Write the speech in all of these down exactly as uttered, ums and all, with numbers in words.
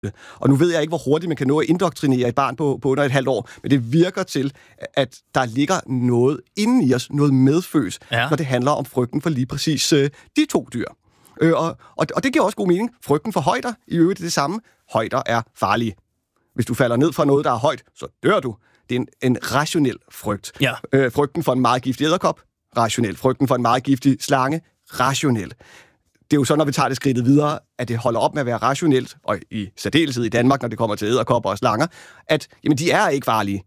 Og nu ved jeg ikke, hvor hurtigt man kan nå at indoktrinere et barn på, på under et halvt år, men det virker til, at der ligger noget inden i os, noget medfødt, ja. Når det handler om frygten for lige præcis øh, de to dyr. Øh, og, og, og det giver også god mening. Frygten for højder, i øvrigt det samme. Højder er farlige. Hvis du falder ned fra noget, der er højt, så dør du. Det er en, en rationel frygt. Ja. Øh, frygten for en meget giftig edderkop, rationel. Frygten for en meget giftig slange, rationel. Det er jo så, når vi tager det skridtet videre, at det holder op med at være rationelt, og i særdeleshed i Danmark, når det kommer til edderkopper og slanger, at jamen, de er ikke farlige,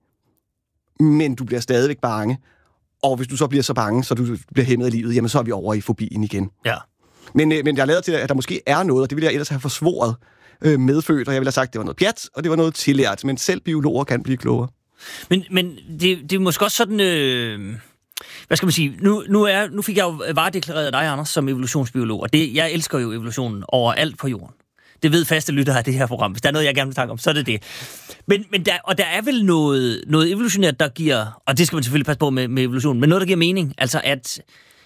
men du bliver stadigvæk bange. Og hvis du så bliver så bange, så du bliver hæmmet af livet, jamen så er vi over i fobien igen. Ja. Men, øh, men jeg lader til, at der måske er noget, og det ville jeg ellers have forsvoret øh, medfødt, og jeg ville have sagt, at det var noget pjat, og det var noget tillært, men selv biologer kan blive klogere. Men, men det, det er måske også sådan... Øh... Hvad skal man sige? Nu, nu, er, nu fik jeg jo varedeklareret dig, Anders, som evolutionsbiolog, og det, jeg elsker jo evolutionen overalt på jorden. Det ved faste lyttere af det her program. Hvis der er noget, jeg gerne vil snakke om, så er det det. Men, men der, og der er vel noget, noget evolutionært, der giver, og det skal man selvfølgelig passe på med, med evolutionen, men noget, der giver mening. Altså, at,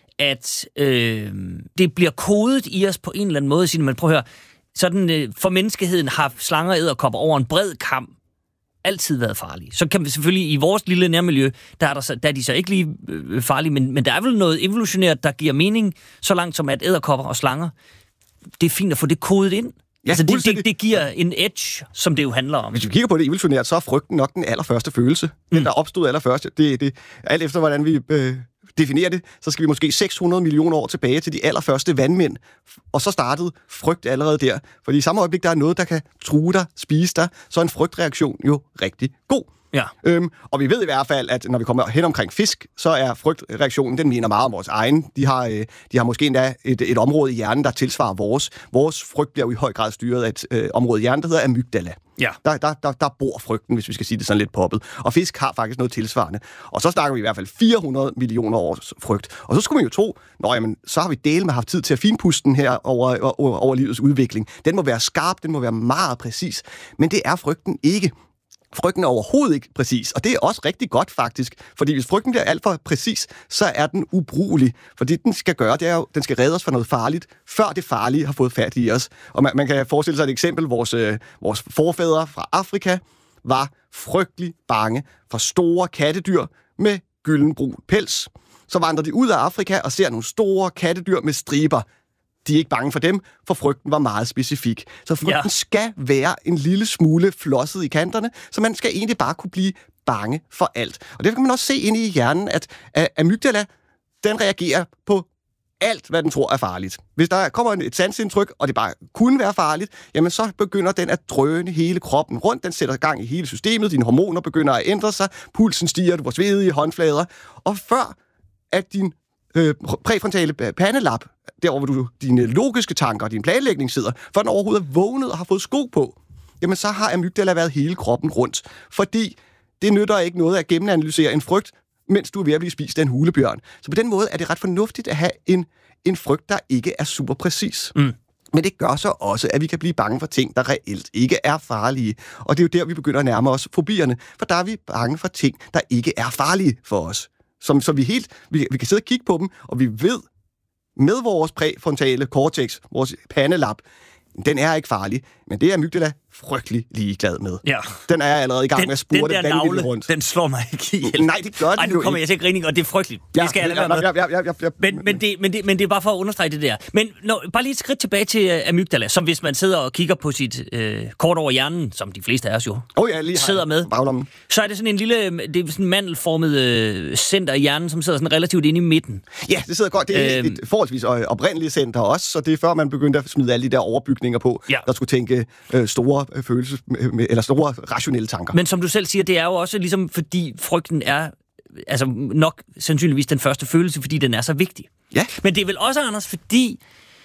at øh, det bliver kodet i os på en eller anden måde. Siger man, prøv at høre, sådan, øh, for menneskeheden har slanger og edderkopper over en bred kam altid været farlige. Så kan vi selvfølgelig i vores lille nærmiljø, der er, der, så, der er de så ikke lige øh, farlige, men, men der er vel noget evolutionært, der giver mening, så langt som at edderkopper og slanger, det er fint at få det kodet ind. Ja, altså det, det, det giver en edge, som det jo handler om. Hvis vi kigger på det evolutionært, så er frygten nok den allerførste følelse. Mm. Den, der opstod allerførst. Det, det, alt efter, hvordan vi øh, definerer det, så skal vi måske seks hundrede millioner år tilbage til de allerførste vandmænd. Og så startede frygt allerede der. Fordi i samme øjeblik, der er noget, der kan true dig, spise dig, så er en frygtreaktion jo rigtig god. Ja. Øhm, og vi ved i hvert fald, at når vi kommer hen omkring fisk, så er frygtreaktionen, den minder meget om vores egen. De har, øh, de har måske endda et, et område i hjernen, der tilsvarer vores. Vores frygt bliver jo i høj grad styret af et øh, område i hjernen, der hedder amygdala. Ja. Der, der, der, der bor frygten, hvis vi skal sige det sådan lidt poppet. Og fisk har faktisk noget tilsvarende. Og så snakker vi i hvert fald fire hundrede millioner års frygt. Og så skulle man jo tro, nå jamen, så har vi dele med haft tid til at finpudse den her over, over, over livets udvikling. Den må være skarp, den må være meget præcis. Men det er frygten ikke. Frygten er overhovedet ikke præcis, og det er også rigtig godt faktisk, fordi hvis frygten bliver alt for præcis, så er den ubrugelig, for det den skal gøre, det er jo, den skal redde os fra noget farligt, før det farlige har fået fat i os. Og man, man kan forestille sig et eksempel, vores, øh, vores forfædre fra Afrika var frygtelig bange for store kattedyr med gyldenbrun pels. Så vandrer de ud af Afrika og ser nogle store kattedyr med striber. De er ikke bange for dem, for frygten var meget specifik. Så frygten ja. skal være en lille smule flosset i kanterne, så man skal egentlig bare kunne blive bange for alt. Og det kan man også se inde i hjernen, at amygdala, den reagerer på alt, hvad den tror er farligt. Hvis der kommer et sansindtryk, og det bare kunne være farligt, jamen så begynder den at drøne hele kroppen rundt. Den sætter gang i hele systemet, dine hormoner begynder at ændre sig, pulsen stiger, du får svedige håndflader, og før at din øh, præfrontale pandelap, derovre hvor du, dine logiske tanker og din planlægning sidder, for den overhovedet er vågnet og har fået sko på, jamen så har amygdala været hele kroppen rundt. Fordi det nytter ikke noget at gennemanalysere en frygt, mens du er ved at blive spist af en hulebjørn. Så på den måde er det ret fornuftigt at have en, en frygt, der ikke er super præcis. Mm. Men det gør så også, at vi kan blive bange for ting, der reelt ikke er farlige. Og det er jo der, vi begynder at nærme os fobierne, for der er vi bange for ting, der ikke er farlige for os. Som, så vi, helt, vi, vi kan sidde og kigge på dem, og vi ved, med vores præfrontale cortex, vores pandelap, den er ikke farlig, men det er amygdala frygtelig ligeglad med. Ja. Den er allerede i gang den, med at spure det vanvittigt rundt. Den slår mig ikke ihjel. Nej, det gør den. Ej, nu kommer jeg til grining, og det er frygteligt. Ja, det skal jeg lade være med. Ja, ja, ja, ja. Men, men, det, men, det, men det er bare for at understrege det der. Men når, bare lige et skridt tilbage til uh, amygdala, som hvis man sidder og kigger på sit uh, kort over hjernen, som de fleste af os jo oh, ja, lige sidder med, baglommen. Så er det sådan en lille, det er sådan en mandelformet uh, center i hjernen, som sidder sådan relativt inde i midten. Ja, det sidder godt. Det er øhm, et forholdsvis oprindeligt center også, så det er før man begyndte at smide alle de der overbygninger på, ja. Der skulle tænke uh, store uh, følelses eller store rationelle tanker. Men som du selv siger, det er jo også ligesom, fordi frygten er altså nok sandsynligvis den første følelse, fordi den er så vigtig. Ja. Men det er vel også, Anders, fordi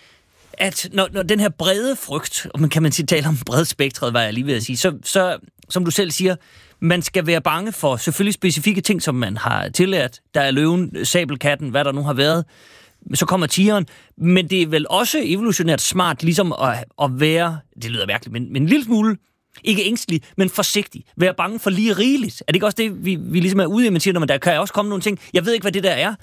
at når, når den her brede frygt, og man kan man sige, tale om bredt spektret, hvad jeg lige ved at sige, så, så som du selv siger, man skal være bange for selvfølgelig specifikke ting, som man har tillært. Der er løven, sabelkatten, hvad der nu har været. Så kommer tigeren, men det er vel også evolutionært smart, ligesom at, at være, det lyder mærkeligt, men, men en lille smule, ikke ængstelig, men forsigtig. Være bange for lige rigeligt. Er det ikke også det, vi, vi ligesom er ude i, man siger, når man der kan også komme nogle ting, jeg ved ikke, hvad det der er,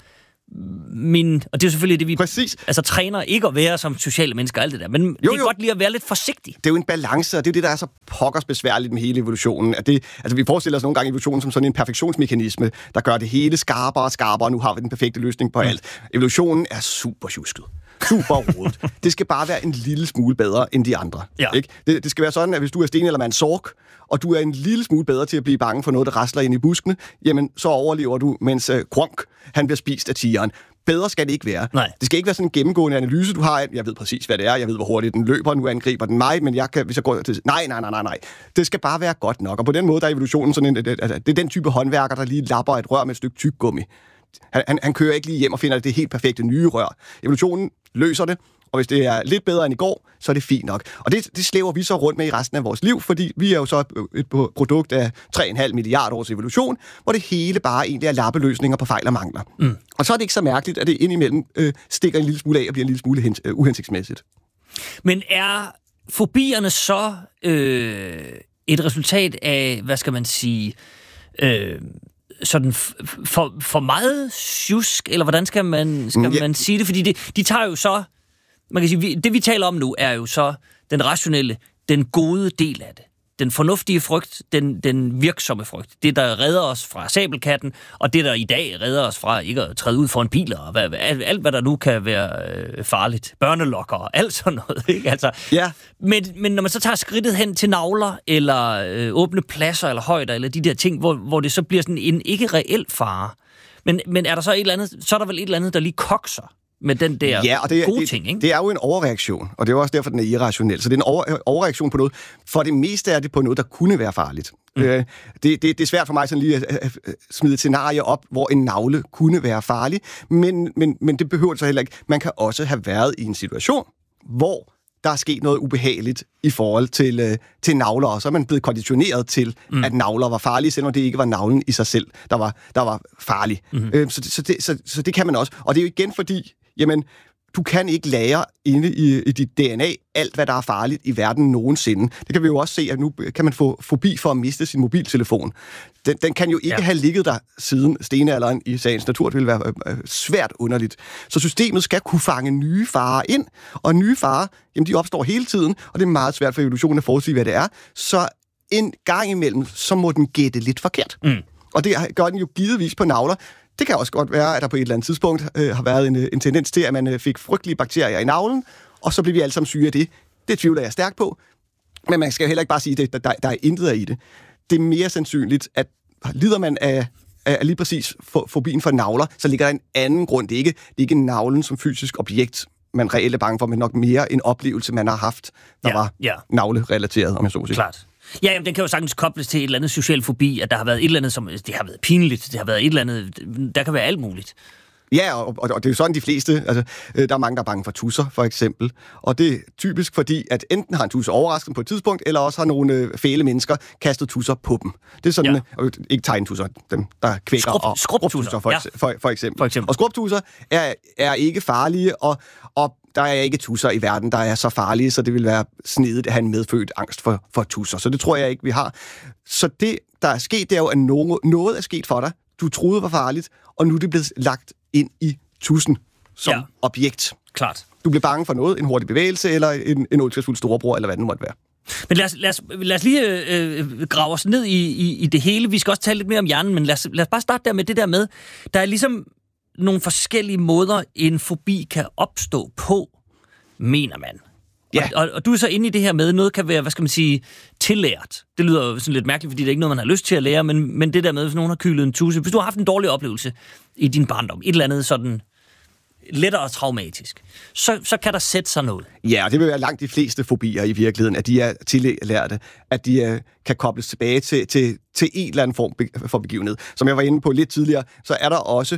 min... Og det er jo selvfølgelig det, vi Præcis. altså, træner ikke at være som sociale mennesker og alt det der. Men jo, det er jo godt lige at være lidt forsigtig. Det er jo en balance, og det er det, der er så pokkers besværligt med hele evolutionen. At det, altså, vi forestiller os nogle gange evolutionen som sådan en perfektionsmekanisme, der gør det hele skarpere og skarpere, og nu har vi den perfekte løsning på mm. alt. Evolutionen er super tjusket. Super rodet. Det skal bare være en lille smule bedre end de andre. Ja. Ikke? Det, det skal være sådan, at hvis du er sten eller man sorg, og du er en lille smule bedre til at blive bange for noget, der rasler ind i buskene, jamen så overlever du, mens uh, Kronk, han bliver spist af tigeren. Bedre skal det ikke være. Nej. Det skal ikke være sådan en gennemgående analyse, du har. Jeg ved præcis, hvad det er. Jeg ved, hvor hurtigt den løber. Nu angriber den mig, men jeg kan, hvis jeg går til... Nej, nej, nej, nej, nej. Det skal bare være godt nok. Og på den måde, der er evolutionen sådan en... Altså, det er den type håndværker, der lige lapper et rør med et stykke tyggegummi. Han, han, han kører ikke lige hjem og finder det helt perfekte nye rør. Evolutionen løser det, og hvis det er lidt bedre end i går, så er det fint nok. Og det, det slæver vi så rundt med i resten af vores liv, fordi vi er jo så et produkt af tre komma fem milliarder års evolution, hvor det hele bare egentlig er lappeløsninger på fejl og mangler. Mm. Og så er det ikke så mærkeligt, at det indimellem øh, stikker en lille smule af og bliver en lille smule hen, øh, uhensigtsmæssigt. Men er fobierne så øh, et resultat af, hvad skal man sige... Øh, sådan for, for meget sjusk, eller hvordan skal man, skal ja. man sige det? Fordi det, de tager jo så, man kan sige, vi, det vi taler om nu, er jo så den rationelle, den gode del af det. Den fornuftige frygt, den, den virksomme frygt. Det, der redder os fra sabelkatten, og det, der i dag redder os fra ikke at træde ud for en bil, og hvad, alt, alt, hvad der nu kan være øh, farligt. Børnelokker og alt sådan noget, ikke? Altså, ja. men, men når man så tager skridtet hen til navler, eller øh, åbne pladser, eller højder, eller de der ting, hvor, hvor det så bliver sådan en ikke reel fare. Men, men er der så et eller andet, så er der vel et eller andet, der lige kokser med den der ja, og det er, gode det, ting, ikke? Det er jo en overreaktion, og det er jo også derfor, den er irrationel. Så det er en over, overreaktion på noget. For det meste er det på noget, der kunne være farligt. Mm. Øh, det, det, det er svært for mig sådan lige at, at, at smide et scenarie op, hvor en navle kunne være farlig, men, men, men det behøver så heller ikke. Man kan også have været i en situation, hvor der er sket noget ubehageligt i forhold til, øh, til navler, og så er man blevet konditioneret til, mm. at navler var farlige, selvom det ikke var navlen i sig selv, der var, der var farlig. Mm. Øh, så, så, det, så, så det kan man også. Og det er jo igen fordi, jamen, du kan ikke lære inde i, i dit D N A alt, hvad der er farligt i verden nogensinde. Det kan vi jo også se, at nu kan man få fobi for at miste sin mobiltelefon. Den, den kan jo ikke ja. have ligget der siden stenalderen i sagens natur. Det ville være øh, svært underligt. Så systemet skal kunne fange nye farer ind, og nye farer, jamen, de opstår hele tiden, og det er meget svært for evolutionen at forudsige, hvad det er. Så en gang imellem, så må den gætte lidt forkert. Mm. Og det gør den jo givetvis på navler. Det kan også godt være, at der på et eller andet tidspunkt øh, har været en, en tendens til, at man øh, fik frygtelige bakterier i navlen, og så blev vi alle sammen syge af det. Det tvivler jeg stærkt på. Men man skal jo heller ikke bare sige, at der, der, der er intet af i det. Det er mere sandsynligt, at lider man af, af lige præcis fobien for navler, så ligger der en anden grund. Det er ikke, det er ikke navlen som fysisk objekt, man reelt er bange for, men nok mere en oplevelse, man har haft, der ja, var ja. navlerelateret, om jeg så må sige. Klart. Ja, jamen, den kan jo sagtens kobles til et eller andet social fobi, at der har været et eller andet, som det har været pinligt, det har været et eller andet, der kan være alt muligt. Ja, og, og, og det er jo sådan de fleste, altså, der er mange, der er bange for tusser, for eksempel. Og det er typisk fordi, at enten har en tusser overrasket på et tidspunkt, eller også har nogle fæle mennesker kastet tusser på dem. Det er sådan, ja. øh, ikke tegnetusser, dem der kvækker, Skrub, og skrubtusser, for, ja. for, for, eksempel. for eksempel. Og skrubtusser er, er ikke farlige, og, og der er ikke tusser i verden, der er så farlige, så det vil være snedigt at have en medfødt angst for, for tusser. Så det tror jeg ikke, vi har. Så det, der er sket, det er jo, at noget, noget er sket for dig. Du troede var farligt, og nu er det blevet lagt ind i tusen som ja. objekt. Klart. Du bliver bange for noget, en hurtig bevægelse, eller en, en ondskabsfuld storebror, eller hvad det nu måtte være. Men lad os, lad os, lad os lige øh, grave os ned i, i, i det hele. Vi skal også tale lidt mere om hjernen, men lad os, lad os bare starte der med det der med, der er ligesom nogle forskellige måder, en fobi kan opstå på, mener man. Ja. Og, og, og du er så inde i det her med, noget kan være, hvad skal man sige, tillært. Det lyder jo sådan lidt mærkeligt, fordi det er ikke noget, man har lyst til at lære, men, men det der med, hvis nogen har kylet en tusse, hvis du har haft en dårlig oplevelse i din barndom, et eller andet sådan lettere traumatisk, så, så kan der sætte sig noget. Ja, og det vil være langt de fleste fobier i virkeligheden, at de er tillærte, at de uh, kan kobles tilbage til, til, til en eller anden form for begivenhed. Som jeg var inde på lidt tidligere, så er der også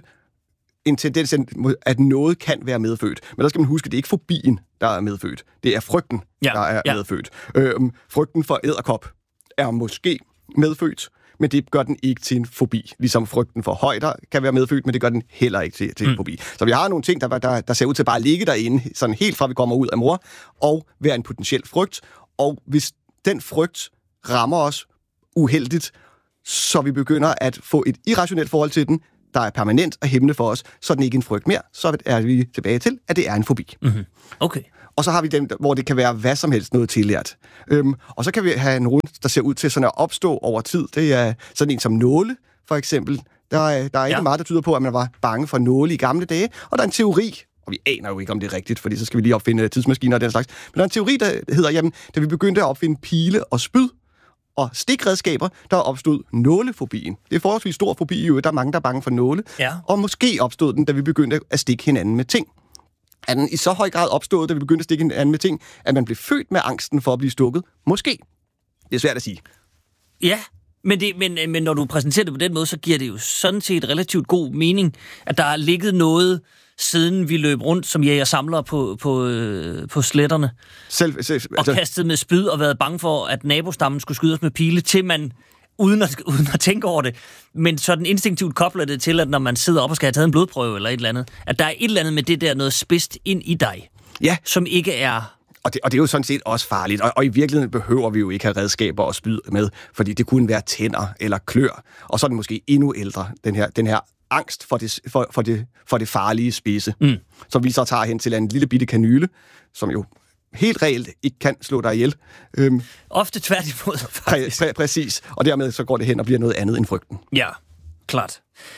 en tendens, at noget kan være medfødt. Men der skal man huske, at det er ikke fobien, der er medfødt. Det er frygten, ja, der er ja. medfødt. Øhm, frygten for edderkop er måske medfødt, men det gør den ikke til en fobi. Ligesom frygten for højder kan være medfødt, men det gør den heller ikke til, til en mm. fobi. Så vi har nogle ting, der, der, der ser ud til bare at ligge derinde, sådan helt fra vi kommer ud af mor, og være en potentiel frygt. Og hvis den frygt rammer os uheldigt, så vi begynder at få et irrationelt forhold til den, der er permanent og hæmmende for os, så er den ikke en frygt mere. Så er vi tilbage til, at det er en fobi. Mm-hmm. Okay. Og så har vi dem, hvor det kan være hvad som helst noget tillært. Øhm, og så kan vi have en runde, der ser ud til sådan at opstå over tid. Det er sådan en som nåle, for eksempel. Der er, der er ikke ja. meget, der tyder på, at man var bange for nåle i gamle dage. Og der er en teori, og vi aner jo ikke, om det er rigtigt, fordi så skal vi lige opfinde tidsmaskiner og den slags. Men der er en teori, der hedder, jamen, da vi begyndte at opfinde pile og spyd, og stikredskaber, der opstod nålefobien. Det er forholdsvis stor fobi i øvrigt. Der er mange, der er bange for nåle. Ja. Og måske opstod den, da vi begyndte at stikke hinanden med ting. Er den i så høj grad opstået, da vi begyndte at stikke hinanden med ting, at man blev født med angsten for at blive stukket? Måske. Det er svært at sige. Ja, men, det, men, men når du præsenterer det på den måde, så giver det jo sådan set relativt god mening, at der er ligget noget, siden vi løb rundt som jæger samler på, på, øh, på sletterne. Selv, selv, altså... Og kastet med spyd og været bange for, at nabostammen skulle skyde os med pile, til man, uden at, uden at tænke over det, men sådan instinktivt kobler det til, at når man sidder op og skal have taget en blodprøve eller et eller andet, at der er et eller andet med det der noget spidst ind i dig, ja. Som ikke er... Og det, og det er jo sådan set også farligt, og, og i virkeligheden behøver vi jo ikke have redskaber og spyd med, fordi det kunne være tænder eller klør, og så er den måske endnu ældre, den her, den her angst for det, for, for det, for det farlige spidse, mm. som vi så tager hen til en lille bitte kanyle, som jo helt reelt ikke kan slå dig ihjel. Øhm, Ofte tværtimod, faktisk. Præ- præ- præcis, og dermed så går det hen og bliver noget andet end frygten. Ja, klart.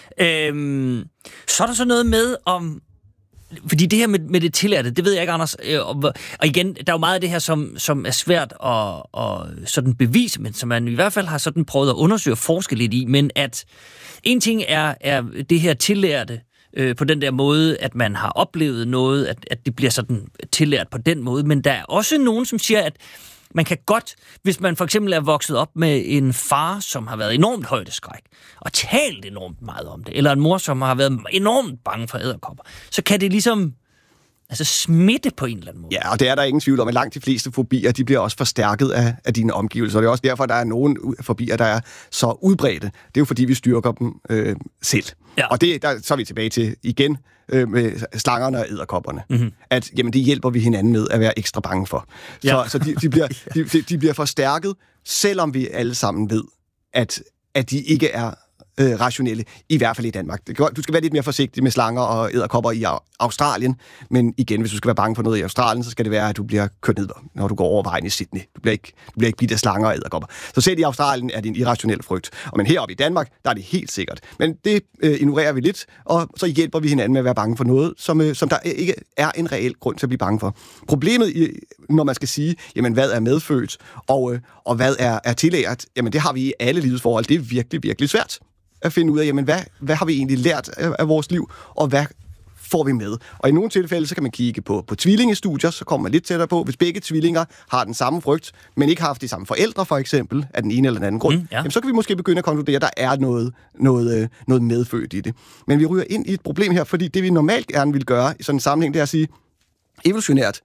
Øhm, så er der så noget med om... Fordi det her med, med det tillærte, det ved jeg ikke, Anders. Og, og igen, der er jo meget af det her, som, som er svært at, at sådan bevise, men som man i hvert fald har sådan prøvet at undersøge og forske lidt i. Men at en ting er, er det her tillærte øh, på den der måde, at man har oplevet noget, at, at det bliver sådan tillært på den måde. Men der er også nogen, som siger, at man kan godt, hvis man for eksempel er vokset op med en far, som har været enormt højdeskræk, og talt enormt meget om det, eller en mor, som har været enormt bange for edderkopper, så kan det ligesom altså smitte på en eller anden måde. Ja, og det er der ingen tvivl om, at langt de fleste fobier, de bliver også forstærket af, af dine omgivelser. Og det er også derfor, at der er nogle fobier, der er så udbredte. Det er jo fordi, vi styrker dem øh, selv. Ja. Og det, der, så er vi tilbage til igen øh, med slangerne og edderkopperne. Mm-hmm. At jamen, det hjælper vi hinanden med at være ekstra bange for. Så, ja. så de, de, bliver, de, de bliver forstærket, selvom vi alle sammen ved, at, at de ikke er Øh, rationelle, i hvert fald i Danmark. Du skal være lidt mere forsigtig med slanger og edderkopper i Australien, men igen, hvis du skal være bange for noget i Australien, så skal det være, at du bliver kørt ned, når du går over vejen i Sydney. Du bliver ikke, du bliver ikke bidt af slanger og edderkopper. Så selv i Australien er det en irrationel frygt. Og men heroppe i Danmark, der er det helt sikkert. Men det øh, ignorerer vi lidt, og så hjælper vi hinanden med at være bange for noget, som, øh, som der ikke er en reel grund til at blive bange for. Problemet, i, når man skal sige, jamen hvad er medfødt, og, øh, og hvad er, er tillært, jamen det har vi i alle livets forhold. Det er virkelig, virkelig svært at finde ud af, jamen, hvad, hvad har vi egentlig lært af, af vores liv, og hvad får vi med? Og i nogle tilfælde, så kan man kigge på, på tvillingestudier, så kommer man lidt tættere på, hvis begge tvillinger har den samme frygt, men ikke har haft de samme forældre, for eksempel, af den ene eller den anden grund, mm, ja. jamen, så kan vi måske begynde at konkludere, at der er noget, noget, noget medfødt i det. Men vi ryger ind i et problem her, fordi det, vi normalt gerne vil gøre i sådan en sammenhæng, det er at sige, evolutionært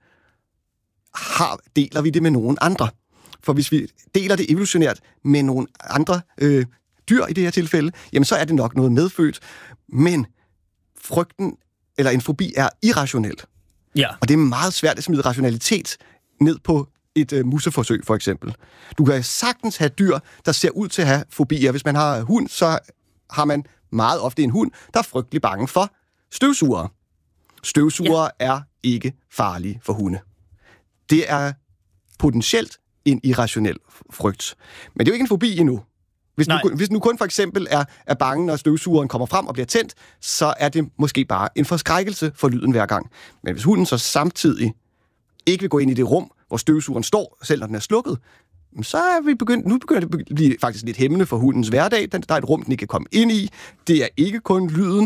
har, deler vi det med nogen andre. For hvis vi deler det evolutionært med nogle andre øh, dyr i det her tilfælde, jamen så er det nok noget medfødt, men frygten eller en fobi er irrationel. Ja. Og det er meget svært at smide rationalitet ned på et øh, museforsøg, for eksempel. Du kan sagtens have dyr, der ser ud til at have fobier. Hvis man har hund, så har man meget ofte en hund, der er frygtelig bange for støvsugere. Støvsugere ja. er ikke farlige for hunde. Det er potentielt en irrationel frygt. Men det er jo ikke en fobi endnu. Hvis nu, hvis nu kun for eksempel er, er bange, når støvsugeren kommer frem og bliver tændt, så er det måske bare en forskrækkelse for lyden hver gang. Men hvis hunden så samtidig ikke vil gå ind i det rum, hvor støvsugeren står, selv når den er slukket, så er vi begyndt, nu begynder det at blive faktisk lidt hæmmende for hundens hverdag. Der er et rum, den ikke kan komme ind i. Det er ikke kun lyden,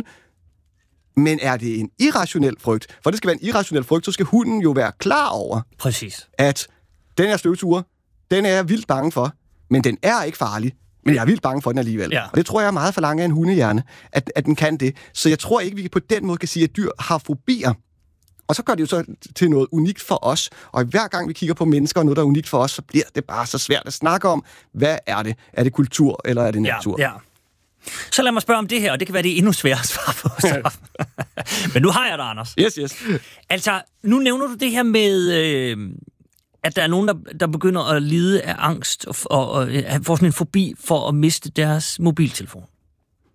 men er det en irrationel frygt? For det skal være en irrationel frygt, så skal hunden jo være klar over, præcis, at den her støvsuger, den er jeg vildt bange for, men den er ikke farlig. Men jeg er vildt bange for den alligevel. Ja. Og det tror jeg er meget for langt af en hundehjerne, at, at den kan det. Så jeg tror ikke, vi på den måde kan sige, at dyr har fobier. Og så gør det jo så til noget unikt for os. Og hver gang vi kigger på mennesker og noget, der er unikt for os, så bliver det bare så svært at snakke om, hvad er det? Er det kultur, eller er det natur? Ja, ja. Så lad mig spørge om det her, og det kan være, det er endnu sværere at svare på. Men nu har jeg dig, Anders. Yes, yes. Altså, nu nævner du det her med... Øh, at der er nogen, der, der begynder at lide af angst og, og, og får sådan en fobi for at miste deres mobiltelefon.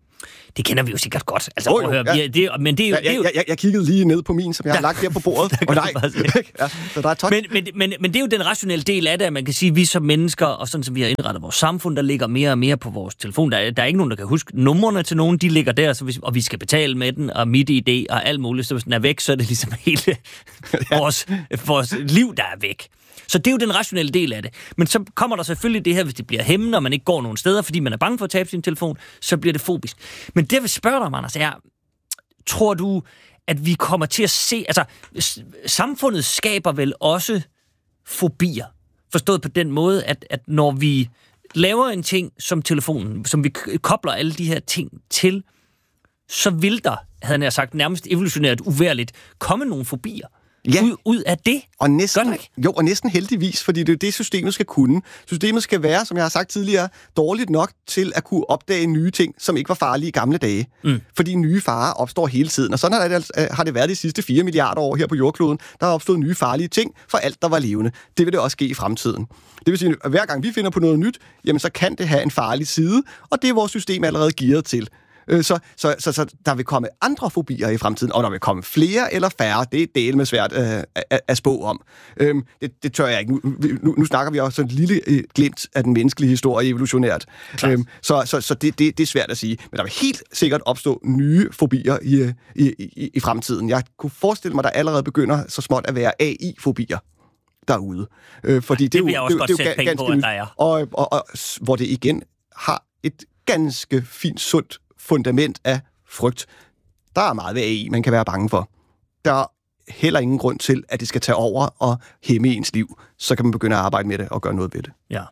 det kender vi jo sikkert godt. Altså, oh, jo, høre, ja. vi, det, men det er jo... Jeg, jeg, jeg, jeg kiggede lige ned på min, som jeg har lagt der på bordet. Og nej, ja, så der er tot. Men, men, men, men det er jo den rationelle del af det, at man kan sige, at vi som mennesker, og sådan som vi har indrettet vores samfund, der ligger mere og mere på vores telefon. Der er, der er ikke nogen, der kan huske numrene til nogen, de ligger der, så vi, og vi skal betale med den, og MitID og alt muligt. Så hvis den er væk, så er det ligesom hele ja. vores, vores liv, der er væk. Så det er jo den rationelle del af det. Men så kommer der selvfølgelig det her, hvis det bliver hæmmende, og man ikke går nogen steder, fordi man er bange for at tabe sin telefon, så bliver det fobisk. Men det, jeg vil spørge dig om, Anders, er, tror du, at vi kommer til at se... Altså, samfundet skaber vel også fobier. Forstået på den måde, at, at når vi laver en ting som telefonen, som vi kobler alle de her ting til, så vil der, havde jeg sagt, nærmest evolutionært uværligt, komme nogle fobier. Ja. Ud, ud af det? Og næsten, jo, og næsten heldigvis, fordi det er det, systemet skal kunne. Systemet skal være, som jeg har sagt tidligere, dårligt nok til at kunne opdage nye ting, som ikke var farlige i gamle dage. Mm. Fordi nye farer opstår hele tiden. Og sådan har det, har det været de sidste fire milliarder år her på jordkloden. Der har opstået nye farlige ting for alt, der var levende. Det vil det også ske i fremtiden. Det vil sige, at hver gang vi finder på noget nyt, jamen så kan det have en farlig side, og det er vores system allerede gearet til. Så, så, så, så der vil komme andre fobier i fremtiden, og der vil komme flere eller færre. Det er del med svært øh, at, at spå om. Øhm, det, det tør jeg ikke. Nu, nu, nu snakker vi også sådan et lille øh, glimt af den menneskelige historie evolutionært. Øhm, så så, så det, det, det er svært at sige. Men der vil helt sikkert opstå nye fobier i, i, i, i fremtiden. Jeg kunne forestille mig, at der allerede begynder så småt at være A I-fobier derude. Øh, fordi det, det, det vil jeg også det, godt det, sætte penge på, at der er. Og, og, og hvor det igen har et ganske fint, sundt fundament af frygt. Der er meget ved A I, man kan være bange for. Der er heller ingen grund til, at det skal tage over og hæmme ens liv. Så kan man begynde at arbejde med det og gøre noget ved det. Ja.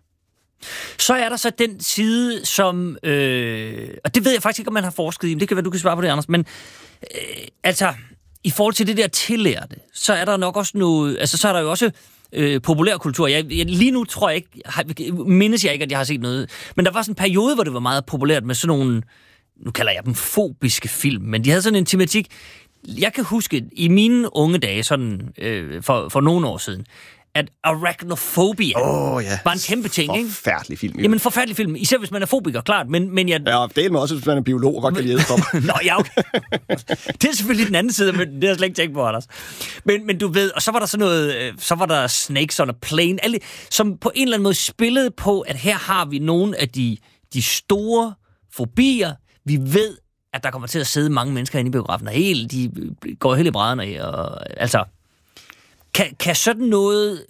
Så er der så den side, som... Øh, og det ved jeg faktisk ikke, om man har forsket i, men det kan være, du kan svare på det, Anders. Men øh, altså, i forhold til det der tillærte, så er der nok også noget... Altså, så er der jo også... Øh, populærkultur. Jeg, jeg, lige nu tror jeg ikke, har, mindes jeg ikke, at jeg har set noget. Men der var sådan en periode, hvor det var meget populært med sådan nogle, nu kalder jeg dem fobiske film, men de havde sådan en tematik. Jeg kan huske, i mine unge dage, sådan øh, for, for nogle år siden, at arachnophobia oh, ja. var en kæmpe ting, ikke? Forfærdelig film. Jo. Jamen, forfærdelig film. Især hvis man er fobiker, klart. Men, men jeg... Ja, det er med også, hvis man er biolog og godt kan lide for. Nå, ja, okay. Det er selvfølgelig den anden side, men det har jeg slet ikke tænkt på, Anders. Men, men du ved, og så var der sådan noget, så var der Snakes on a Plane, alle, som på en eller anden måde spillede på, at her har vi nogle af de, de store fobier. Vi ved, at der kommer til at sidde mange mennesker inde i biografen, og helt, de går helt i brædderne. Og, altså, kan, kan sådan noget...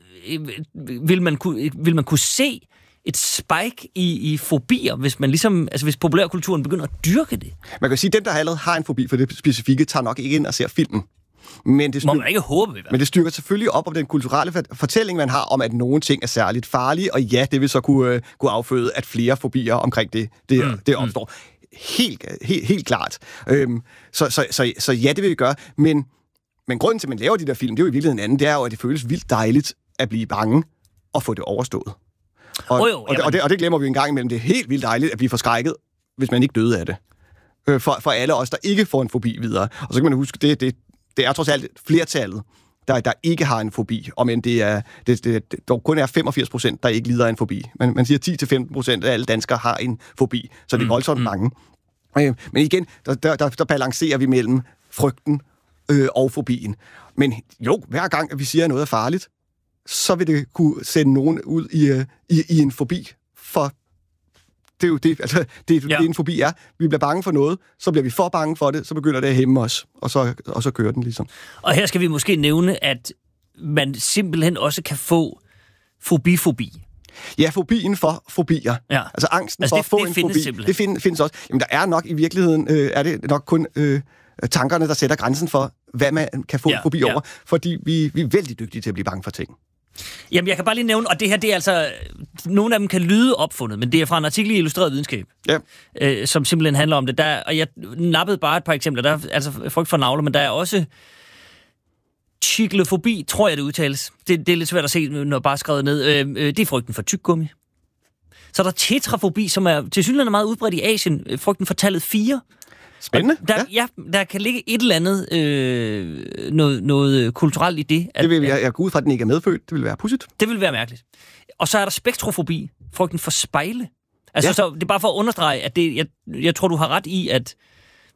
Vil man, kunne, vil man kunne se et spike i, i fobier, hvis man ligesom, altså hvis populærkulturen begynder at dyrke det? Man kan sige, at den, der allerede har en fobi for det specifikke, tager nok ikke ind og ser filmen. Men det, styrker, Må man ikke håbe, i hvert. Men det styrker selvfølgelig op om den kulturelle fortælling, man har om, at nogle ting er særligt farlige, og ja, det vil så kunne, uh, kunne afføde, at flere fobier omkring det, det, mm, det opstår. Mm. Helt, helt, helt klart. Øhm, så, så, så, så ja, det vil vi gøre. Men, men grunden til, at man laver de der film, det er jo i virkeligheden en anden, det er jo, at det føles vildt dejligt at blive bange og få det overstået. Og, oh jo, og, det, og, det, og det glemmer vi en gang imellem. Det er helt vildt dejligt at blive forskrækket, hvis man ikke døde af det. Øh, for, for alle os, der ikke får en fobi videre. Og så kan man huske, det, det, det er trods alt flertallet, der, der ikke har en fobi. Og men det er, det, det, det, der kun er femogfirs procent, der ikke lider af en fobi. Man, man siger ti til femten procent af alle danskere har en fobi. Så det er voldsomt mm, mange. Øh, men igen, der, der, der, der balancerer vi mellem frygten øh, og fobien. Men jo, hver gang, at vi siger, at noget er farligt, så vil det kunne sende nogen ud i, i, i en fobi. For det er jo det, altså, det, ja. det en fobi er. Vi bliver bange for noget, så bliver vi for bange for det, så begynder det at hæmme os, og så, og så kører den ligesom. Og her skal vi måske nævne, at man simpelthen også kan få fobifobi. Ja, fobien for fobier. Ja. Altså angsten altså, for det, at få det en fobi. Simpelthen. Det find, findes også. Jamen, der er nok i virkeligheden, øh, er det nok kun øh, tankerne, der sætter grænsen for, hvad man kan få ja, en fobi ja. over. Fordi vi, vi er vældig dygtige til at blive bange for ting. Jamen, jeg kan bare lige nævne, og det her, det er altså... Nogle af dem kan lyde opfundet, men det er fra en artikel i Illustreret Videnskab, ja. øh, som simpelthen handler om det. Der, og jeg nappede bare et par eksempler. Der er altså frygt for navler, men der er også chiklofobi, tror jeg, det udtales. Det, det er lidt svært at se, når bare skrevet ned. Øh, øh, det er frygten for tyggegummi. Så er der tetrafobi, som er tilsyneladende meget udbredt i Asien. Frygten for tallet fire. Spændende. Der, ja. ja, der kan ligge et eller andet øh, noget, noget kulturelt i det. At, det vil jeg, jeg går ud fra, at den ikke er medfødt. Det vil være pudsigt. Det vil være mærkeligt. Og så er der spektrofobi, frygten for spejle. Altså, ja. Så det er bare for at understrege, at det, jeg, jeg tror, du har ret i, at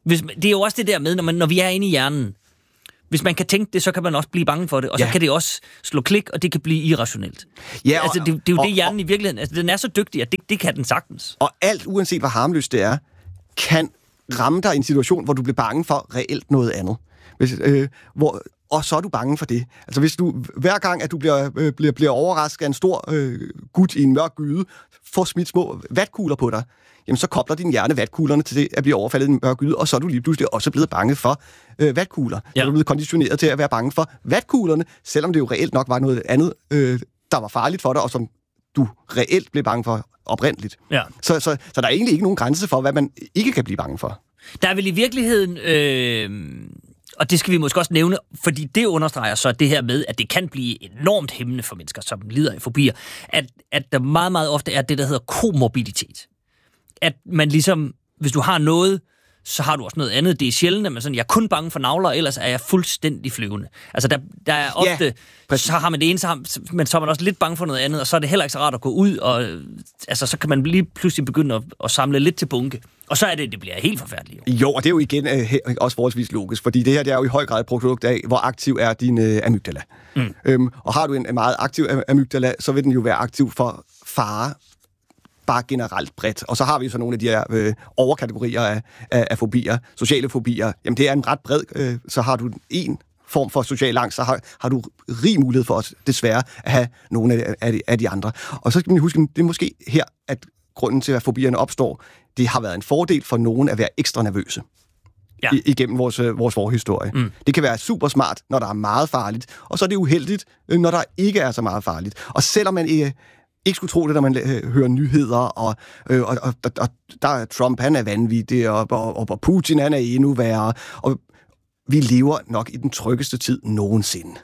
Hvis, det er jo også det der med, når, man, når vi er inde i hjernen. Hvis man kan tænke det, så kan man også blive bange for det, og så ja. kan det også slå klik, og det kan blive irrationelt. Ja, og, altså, det, det er jo og, det, hjernen og, i virkeligheden... Altså, den er så dygtig, at det, det kan den sagtens. Og alt, uanset hvor harmløst det er, kan ramme dig i en situation, hvor du bliver bange for reelt noget andet. Hvis, øh, hvor, og så er du bange for det. Altså, hvis du hver gang, at du bliver, øh, bliver, bliver overrasket af en stor øh, gut i en mørk gyde, får smidt små vatkugler på dig, jamen så kobler din hjerne vatkuglerne til det at blive overfaldet i en mørk gyde, og så er du lige pludselig også blevet bange for øh, vatkugler. Ja. Så er du blevet konditioneret til at være bange for vatkuglerne, selvom det jo reelt nok var noget andet, øh, der var farligt for dig, og som du reelt blev bange for oprindeligt. Ja. Så, så, så der er egentlig ikke nogen grænse for, hvad man ikke kan blive bange for. Der er vel i virkeligheden... Øh... Og det skal vi måske også nævne, fordi det understreger så det her med, at det kan blive enormt hæmmende for mennesker, som lider af fobier, at, at der meget, meget ofte er det, der hedder komorbiditet. At man ligesom, hvis du har noget, så har du også noget andet. Det er sjældent, at man sådan, jeg er kun bange for navler, ellers er jeg fuldstændig flyvende. Altså, der, der er ofte, ja, så har man det ene, så har, men så er man også lidt bange for noget andet, og så er det heller ikke så rart at gå ud, og altså, så kan man lige pludselig begynde at, at samle lidt til bunke. Og så er det, det bliver helt forfærdeligt. Jo, jo og det er jo igen øh, også forholdsvis logisk, fordi det her det er jo i høj grad et produkt af, hvor aktiv er din øh, amygdala. Mm. Øhm, og har du en, en meget aktiv amygdala, så vil den jo være aktiv for fare, bare generelt bredt. Og så har vi jo så nogle af de her øh, overkategorier af, af, af fobier, sociale fobier. Jamen det er en ret bred, øh, så har du en form for social angst, så har, har du rig mulighed for os, desværre, at have nogle af, af, de, af de andre. Og så skal man huske, det er måske her, at grunden til, at fobierne opstår, det har været en fordel for nogen at være ekstra nervøse. Ja. I, igennem vores, vores forhistorie. Mm. Det kan være super smart, når der er meget farligt, og så er det uheldigt, når der ikke er så meget farligt. Og selvom man ikke, ikke skulle tro det, når man øh, hører nyheder, og, øh, og, og, og der er Trump, han er vanvittig, og, og, og Putin, han er endnu værre, og vi lever nok i den tryggeste tid nogensinde.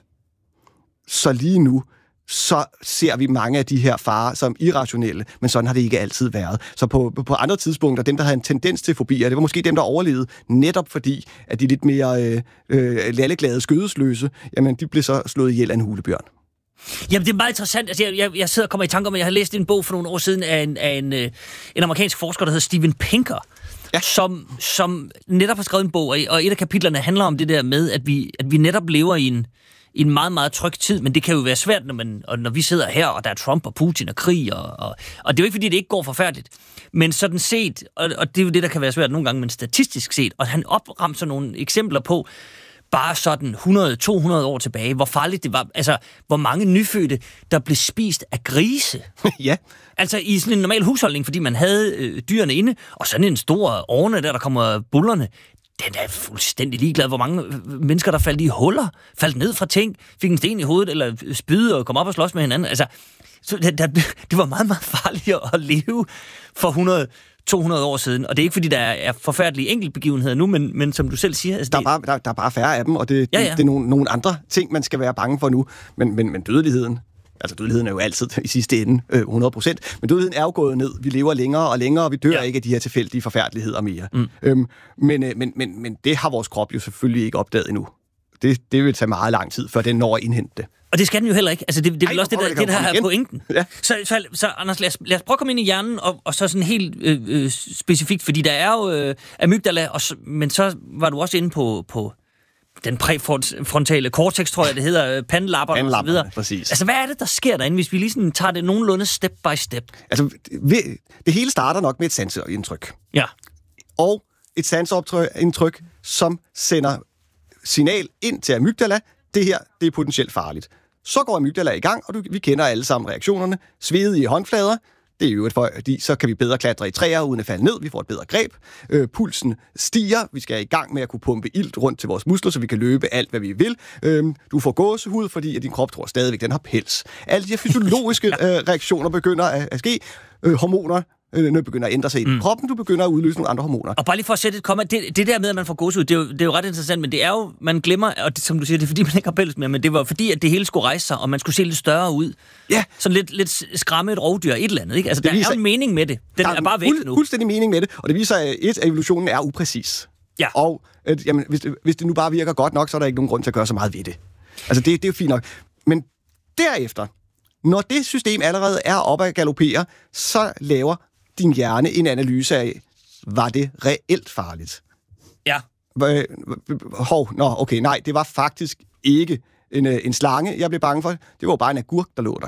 Så lige nu, så ser vi mange af de her farer som irrationelle, men sådan har det ikke altid været. Så på, på andre tidspunkter, dem, der havde en tendens til fobier, det var måske dem, der overlevede, netop fordi, at de lidt mere øh, øh, lalleglade, skødesløse, jamen, de blev så slået ihjel af en hulebjørn. Jamen, det er meget interessant. Altså, jeg, jeg, jeg sidder og kommer i tanke om, at jeg har læst en bog for nogle år siden af en, af en, øh, en amerikansk forsker, der hedder Steven Pinker, ja. som, som netop har skrevet en bog, og et af kapitlerne handler om det der med, at vi, at vi netop lever i en i en meget, meget tryg tid, men det kan jo være svært, når, man, og når vi sidder her, og der er Trump og Putin og krig, og, og, og det er jo ikke, fordi det ikke går forfærdeligt, men sådan set, og, og det er jo det, der kan være svært nogle gange, men statistisk set, og han opremser nogle eksempler på, bare sådan hundrede til to hundrede år tilbage, hvor farligt det var, altså, hvor mange nyfødte, der blev spist af grise. Ja. Altså i sådan en normal husholdning, fordi man havde øh, dyrene inde, og sådan en stor orne, der der kommer bullerne, den er fuldstændig ligeglad, hvor mange mennesker, der faldt i huller, faldt ned fra ting, fik en sten i hovedet, eller spyde og kom op og slås med hinanden. Altså, så det, det var meget, meget farligt at leve for hundrede til to hundrede år siden. Og det er ikke, fordi der er forfærdelige enkeltbegivenheder nu, men, men som du selv siger... Altså, der, er bare, der, der er bare færre af dem, og det, ja, ja. det, det er nogle, nogle andre ting, man skal være bange for nu. Men, men, men dødeligheden... Altså, dødeligheden er jo altid i sidste ende øh, hundrede procent, men dødeligheden er jo gået ned. Vi lever længere og længere, og vi dør ja. ikke af de her tilfældige forfærdeligheder mere. Mm. Øhm, men, øh, men, men, men det har vores krop jo selvfølgelig ikke opdaget endnu. Det, det vil tage meget lang tid, før den når at indhente det. Og det skal den jo heller ikke. Altså, det, det er vel også det, der, det, der er pointen. Ja. Så, så, så Anders, lad os, lad os prøve at komme ind i hjernen, og, og så sådan helt øh, øh, specifikt, fordi der er jo øh, amygdala, og, men så var du også inde på... på den præfrontale cortex, tror jeg, det hedder, pandelapperne og så videre. Præcis. Altså, hvad er det, der sker derinde, hvis vi lige sådan tager det nogenlunde step by step? Altså, det, det hele starter nok med et sanseindtryk. Ja. Og et sanseindtryk, som sender signal ind til amygdala. Det her, det er potentielt farligt. Så går amygdala i gang, og du, vi kender alle sammen reaktionerne. Svedige håndflader. Det er jo et fordi så kan vi bedre klatre i træer uden at falde ned. Vi får et bedre greb. Øh, pulsen stiger. Vi skal i gang med at kunne pumpe ilt rundt til vores muskler, så vi kan løbe alt, hvad vi vil. Øh, du får gåsehud, fordi at din krop tror stadigvæk, den har pels. Alle de her fysiologiske øh, reaktioner begynder at, at ske. Øh, hormoner øh, begynder at ændre sig i mm. kroppen. Du begynder at udløse nogle andre hormoner. Og bare lige for at sætte et komma. Det, det der med, at man får gåsehud, det er, jo, det er jo ret interessant, men det er jo, man glemmer, og det, som du siger, det er fordi, man ikke har pels mere, men det var fordi, at det hele skulle rejse sig, og man skulle se lidt større ud. Ja. Sådan lidt, lidt skræmme et rovdyr, et eller andet, ikke? Altså, det der viser, er jo en mening med det. Den er, er bare væk fuld, nu. Fuldstændig mening med det, og det viser, at et, at evolutionen er upræcis. Ja. Og at, jamen, hvis, det, hvis det nu bare virker godt nok, så er der ikke nogen grund til at gøre så meget ved det. Altså, det, det er jo fint nok. Men derefter, når det system allerede er oppe at galopere, så laver din hjerne en analyse af, var det reelt farligt? Ja. Hov, nå, okay, nej, det var faktisk ikke en, en slange, jeg blev bange for. Det var bare en agurk, der lå der.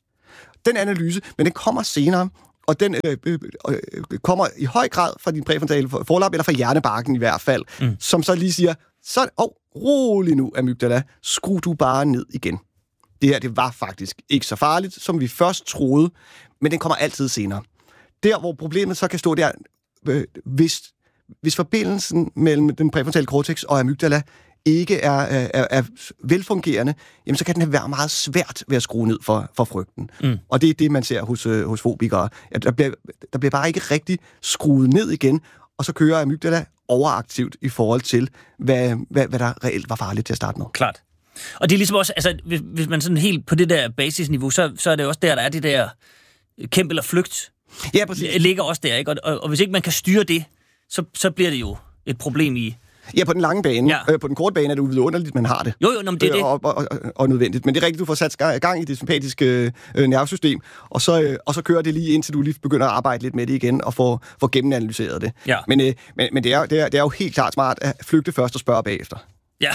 Den analyse, men den kommer senere, og den øh, øh, øh, kommer i høj grad fra din præfrontale forlap, eller fra hjernebarken i hvert fald, mm. som så lige siger, så åh, oh, rolig nu, amygdala, skru du bare ned igen. Det her, det var faktisk ikke så farligt, som vi først troede, men den kommer altid senere. Der, hvor problemet så kan stå der, øh, hvis, hvis forbindelsen mellem den præfrontale cortex og amygdala ikke er, er, er velfungerende, jamen så kan den være meget svært ved at skrue ned for, for frygten. Mm. Og det er det, man ser hos, øh, hos fobikere. At der, bliver, der bliver bare ikke rigtig skruet ned igen, og så kører amygdala overaktivt i forhold til, hvad, hvad, hvad der reelt var farligt til at starte med. Klart. Og det er ligesom også, altså hvis, hvis man sådan helt på det der basisniveau, så, så er det også der, der er det der kæmpe eller flygt. Ja, præcis. Det ligger også der, ikke? Og, og, og hvis ikke man kan styre det, så, så bliver det jo et problem i... Ja, på den lange bane. Ja. Øh, på den korte bane er det vidunderligt, man har det. Jo, jo, nå, men det er det. Og, og, og, og nødvendigt. Men det er rigtigt, du får sat gang i det sympatiske øh, nervesystem, og så, øh, og så kører det lige indtil du lige begynder at arbejde lidt med det igen, og får, får gennemanalyseret det. Ja. Men, øh, men, men det, er, det, er, det er jo helt klart smart at flygte først og spørge bagefter. Ja,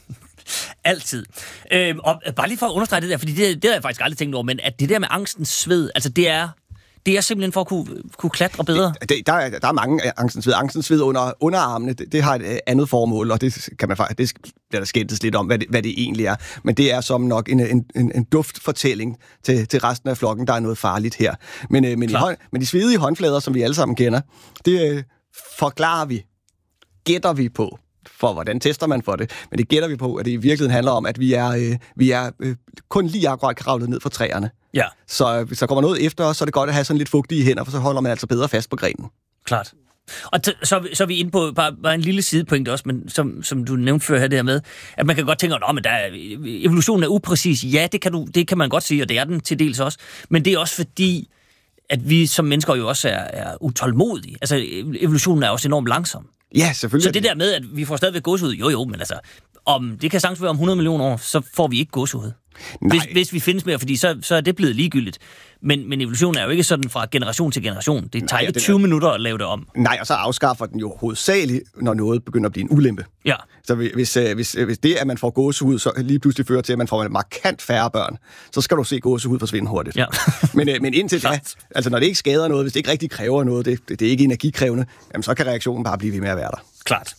altid. Øhm, og bare lige for at understrege det der, fordi det, det har jeg faktisk aldrig tænkt over, men at det der med angstens sved, altså det er... Det er simpelthen for at kunne, kunne klatre bedre? Det, der, er, der er mange angstens sved. Angstens sved under underarmene, det, det har et andet formål, og det kan man faktisk, det bliver der skændtes lidt om, hvad det, hvad det egentlig er. Men det er som nok en, en, en duftfortælling til, til resten af flokken, der er noget farligt her. Men, øh, men, i hånd, men de svedige håndflader, som vi alle sammen kender, det øh, forklarer vi, gætter vi på. For hvordan tester man for det? Men det gætter vi på, at det i virkeligheden handler om, at vi er, øh, vi er øh, kun lige akkurat kravlet ned fra træerne. Ja. Så hvis der kommer noget efter os, så er det godt at have sådan lidt fugtige hænder, for så holder man altså bedre fast på grenen. Klart. Og t- så, så er vi inde på bare, bare en lille sidepoint også, men som, som du nævnte før her, det her med, at man kan godt tænke, at der er, evolutionen er upræcis. Ja, det kan, du, det kan man godt sige, og det er den til dels også. Men det er også fordi, at vi som mennesker jo også er, er utålmodige. Altså, evolutionen er også enormt langsom. Ja, selvfølgelig. Så det der med, at vi får stadigvæk gåsehud, jo jo, men altså, om, det kan sagtens være om hundrede millioner år, så får vi ikke gåsehud. Hvis, hvis vi findes mere, fordi så, så er det blevet ligegyldigt. Men, men evolutionen er jo ikke sådan fra generation til generation. Det tager ikke tyve er... minutter at lave det om. Nej, og så afskaffer den jo hovedsageligt, når noget begynder at blive en ulempe. Ja. Så hvis, hvis, hvis det, at man får gåsehud, så lige pludselig fører til, at man får markant færre børn, så skal du se gåsehud forsvinde hurtigt. Ja. men, men indtil da, altså når det ikke skader noget, hvis det ikke rigtig kræver noget, det, det, det er ikke energikrævende, jamen så kan reaktionen bare blive ved med at være der. Klart.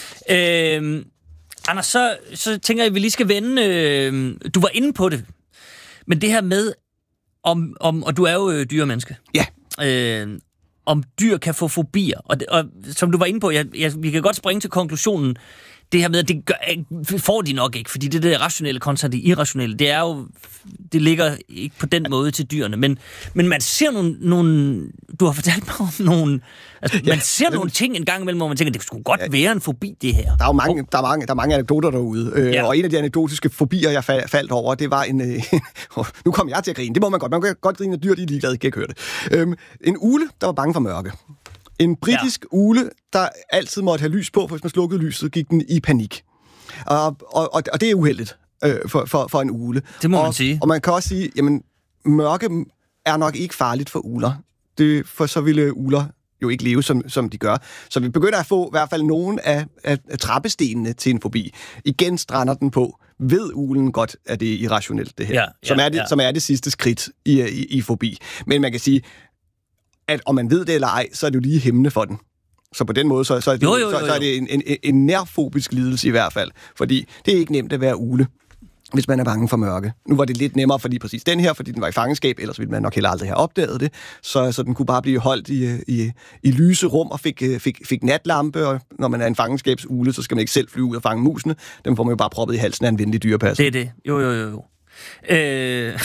Øhm, Anders, så, så tænker jeg, at vi lige skal vende... Øh, du var inde på det, men det her med, om, om og du er jo øh, dyremenneske. Ja. Øh, om dyr kan få fobier. Og, og som du var inde på, jeg, jeg, vi kan godt springe til konklusionen, det her med, at det gør, får de nok ikke, fordi det der rationelle kontra det irrationelle, det er jo, det ligger ikke på den måde til dyrene, men, men man ser nogle, nogle, du har fortalt mig om nogle, altså, ja, man ser nogle ting en gang imellem, hvor man tænker, det skulle godt ja, være en fobi, det her. Der er jo mange, der er mange, der er mange anekdoter derude, øh, ja. Og en af de anekdotiske fobier, jeg faldt over, det var en, øh, nu kom jeg til at grine, det må man godt, man kan godt grine, at dyr, de er ligeglade, ikke kan høre det. Øh, en ugle, der var bange for mørke. En britisk ja. ugle, der altid måtte have lys på, for hvis man slukkede lyset, gik den i panik. Og, og, og det er uheldigt øh, for, for, for en ugle. Det må og, man sige. Og man kan også sige, jamen, mørke er nok ikke farligt for ugler. Det, for så ville ugler jo ikke leve, som, som de gør. Så vi begynder at få i hvert fald nogle af, af, af trappestenene til en fobi. Igen strander den på. Ved uglen godt, at det er irrationelt, det her. Ja, ja, som, er det, ja. som er det sidste skridt i, i, i fobi. Men man kan sige, at om man ved det eller ej, så er det jo lige hæmmende for den. Så på den måde, så, så, er, det, jo, jo, jo, jo. så, så er det en, en, en nærfobisk lidelse i hvert fald. Fordi det er ikke nemt at være ugle, hvis man er bange for mørke. Nu var det lidt nemmere for lige præcis den her, fordi den var i fangenskab, ellers ville man nok heller aldrig have opdaget det. Så, så den kunne bare blive holdt i, i, i lyse rum og fik, fik, fik natlampe, og når man er en fangenskabsugle, så skal man ikke selv flyve ud og fange musene. Dem får man jo bare proppet i halsen af en venlig dyrepasser. Det er det. Jo, jo, jo. jo. Øh...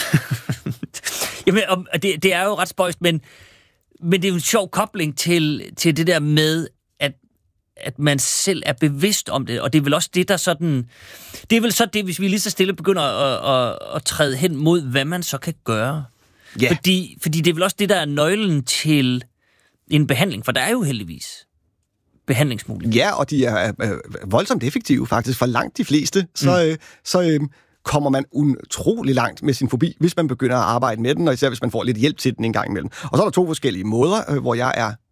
Jamen, det, det er jo ret spøjst, men Men det er jo en sjov kobling til, til det der med, at, at man selv er bevidst om det, og det er vel også det, der sådan... Det er vel så det, hvis vi lige så stille begynder at, at, at træde hen mod, hvad man så kan gøre. Yeah. Fordi, fordi det er vel også det, der er nøglen til en behandling, for der er jo heldigvis behandlingsmuligheder. Ja, og de er øh, voldsomt effektive faktisk. For langt de fleste, så... Mm. Øh, så øh, kommer man utrolig langt med sin fobi, hvis man begynder at arbejde med den, og især hvis man får lidt hjælp til den en gang imellem. Og så er der to forskellige måder, øh, hvor jeg er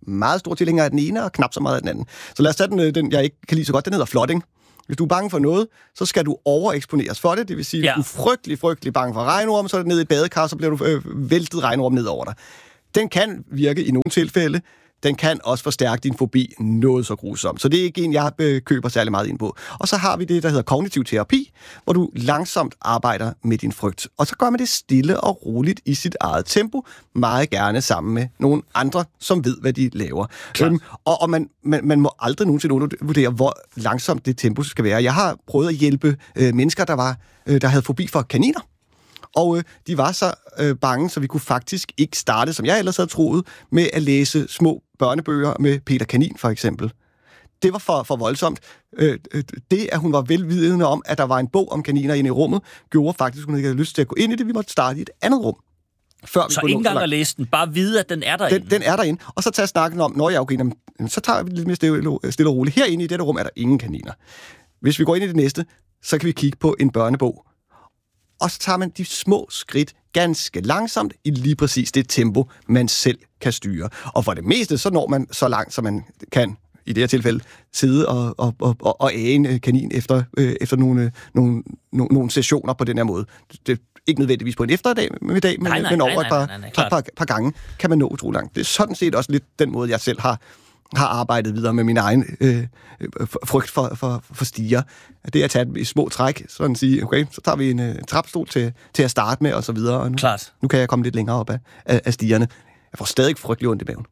meget stor tilhænger af den ene, og knap så meget af den anden. Så lad os tage den, den jeg ikke kan lide så godt, den hedder flooding. Hvis du er bange for noget, så skal du overeksponeres for det. Det vil sige, at ja. du er frygtelig, frygtelig bange for regnorm, så er det ned i et badekar, så bliver du øh, væltet regnorm ned over dig. Den kan virke i nogle tilfælde. Den kan også forstærke din fobi noget så grusomt. Så det er ikke en, jeg køber særlig meget ind på. Og så har vi det, der hedder kognitiv terapi, hvor du langsomt arbejder med din frygt. Og så gør man det stille og roligt i sit eget tempo, meget gerne sammen med nogle andre, som ved, hvad de laver. Øhm, og og man, man, man må aldrig nogensinde vurdere, hvor langsomt det tempo skal være. Jeg har prøvet at hjælpe øh, mennesker, der, var, øh, der havde fobi for kaniner. Og øh, de var så øh, bange, så vi kunne faktisk ikke starte, som jeg ellers havde troet, med at læse små børnebøger med Peter Kanin, for eksempel. Det var for, for voldsomt. Øh, det, at hun var velvidende om, at der var en bog om kaniner inde i rummet, gjorde faktisk, at hun ikke havde lyst til at gå ind i det. Vi måtte starte i et andet rum. Før vi så ikke engang at læse den, bare vide, at den er derinde. Den, den er derinde. Og så tager snakken om, når jeg okay, så tager vi lidt mere stille, stille og roligt. Herinde i dette rum er der ingen kaniner. Hvis vi går ind i det næste, så kan vi kigge på en børnebog. Og så tager man de små skridt ganske langsomt i lige præcis det tempo, man selv kan styre. Og for det meste, så når man så langt, som man kan, i det her tilfælde, sidde og, og, og, og æge en kanin efter, øh, efter nogle, nogle, nogle, nogle sessioner på den her måde. Det er ikke nødvendigvis på en efterdag, men, dag, men, nej, nej, men over nej, nej, nej, nej, et par, par, par gange kan man nå utrolig langt. Det er sådan set også lidt den måde, jeg selv har har arbejdet videre med min egen øh, frygt for, for, for stiger. Det er at tage i små træk, sådan at sige, okay, så tager vi en, en trapstol til, til at starte med, og så videre. Og nu, Klart. Nu kan jeg komme lidt længere op af, af, af stigerne. Jeg får stadig frygtelig ondt i maven.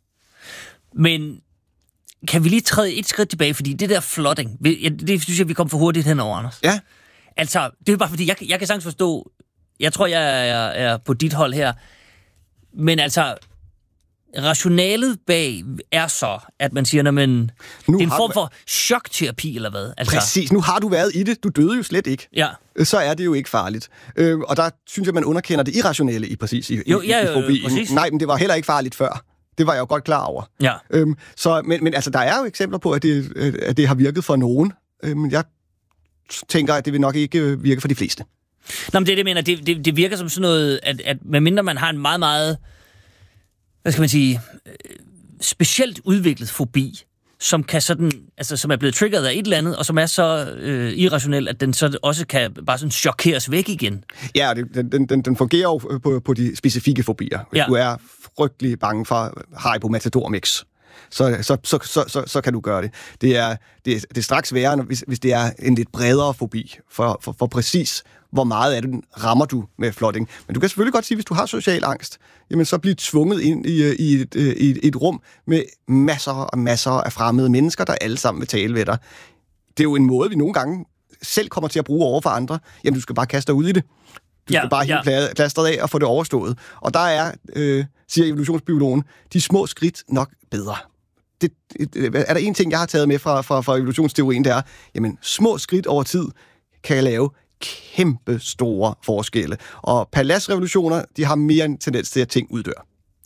Men kan vi lige træde et skridt tilbage, fordi det der flooding, det synes jeg, vi kom for hurtigt henover, Anders. Ja. Altså, det er bare fordi, jeg, jeg kan sagtens forstå, jeg tror, jeg er, er på dit hold her, men altså, rationalet bag er så, at man siger, at det er en form for chokterapi, eller hvad? Altså. Præcis. Nu har du været i det. Du døde jo slet ikke. Ja. Så er det jo ikke farligt. Øh, og der synes jeg, man underkender det irrationelle i præcis i, jo, i, ja, i fobien. Præcis. Nej, men det var heller ikke farligt før. Det var jeg jo godt klar over. Ja. Øhm, så, men, men altså, der er jo eksempler på, at det, at det har virket for nogen. Øhm, jeg tænker, at det vil nok ikke virke for de fleste. Nå, men det, det mener, det, det, det virker som sådan noget, at, at medmindre man har en meget, meget hvad skal man sige, specielt udviklet fobi, som kan sådan, altså som er blevet triggeret af et eller andet, og som er så øh, irrationel, at den så også kan bare sådan chokeres væk igen. Ja, det, den, den, den fungerer jo på, på de specifikke fobier. Hvis ja. du er frygtelig bange for Haribo Matador Mix, så, så, så, så, så, så kan du gøre det. Det er, det er, det er straks værre, hvis, hvis det er en lidt bredere fobi, for, for, for præcis hvor meget af den rammer du med flooding. Men du kan selvfølgelig godt sige, hvis du har social angst, jamen så bliver tvunget ind i, i, et, i et, et rum med masser og masser af fremmede mennesker, der alle sammen vil tale ved dig. Det er jo en måde, vi nogle gange selv kommer til at bruge over for andre. Jamen, du skal bare kaste dig ud i det. Du skal ja, bare hive ja. plasteret af og få det overstået. Og der er, øh, siger evolutionsbiologen, de små skridt nok bedre. Det, er der en ting, jeg har taget med fra, fra, fra evolutionsteorien, det er, jamen, små skridt over tid kan lave kæmpe store forskelle. Og paladsrevolutioner, de har mere en tendens til, at ting uddør.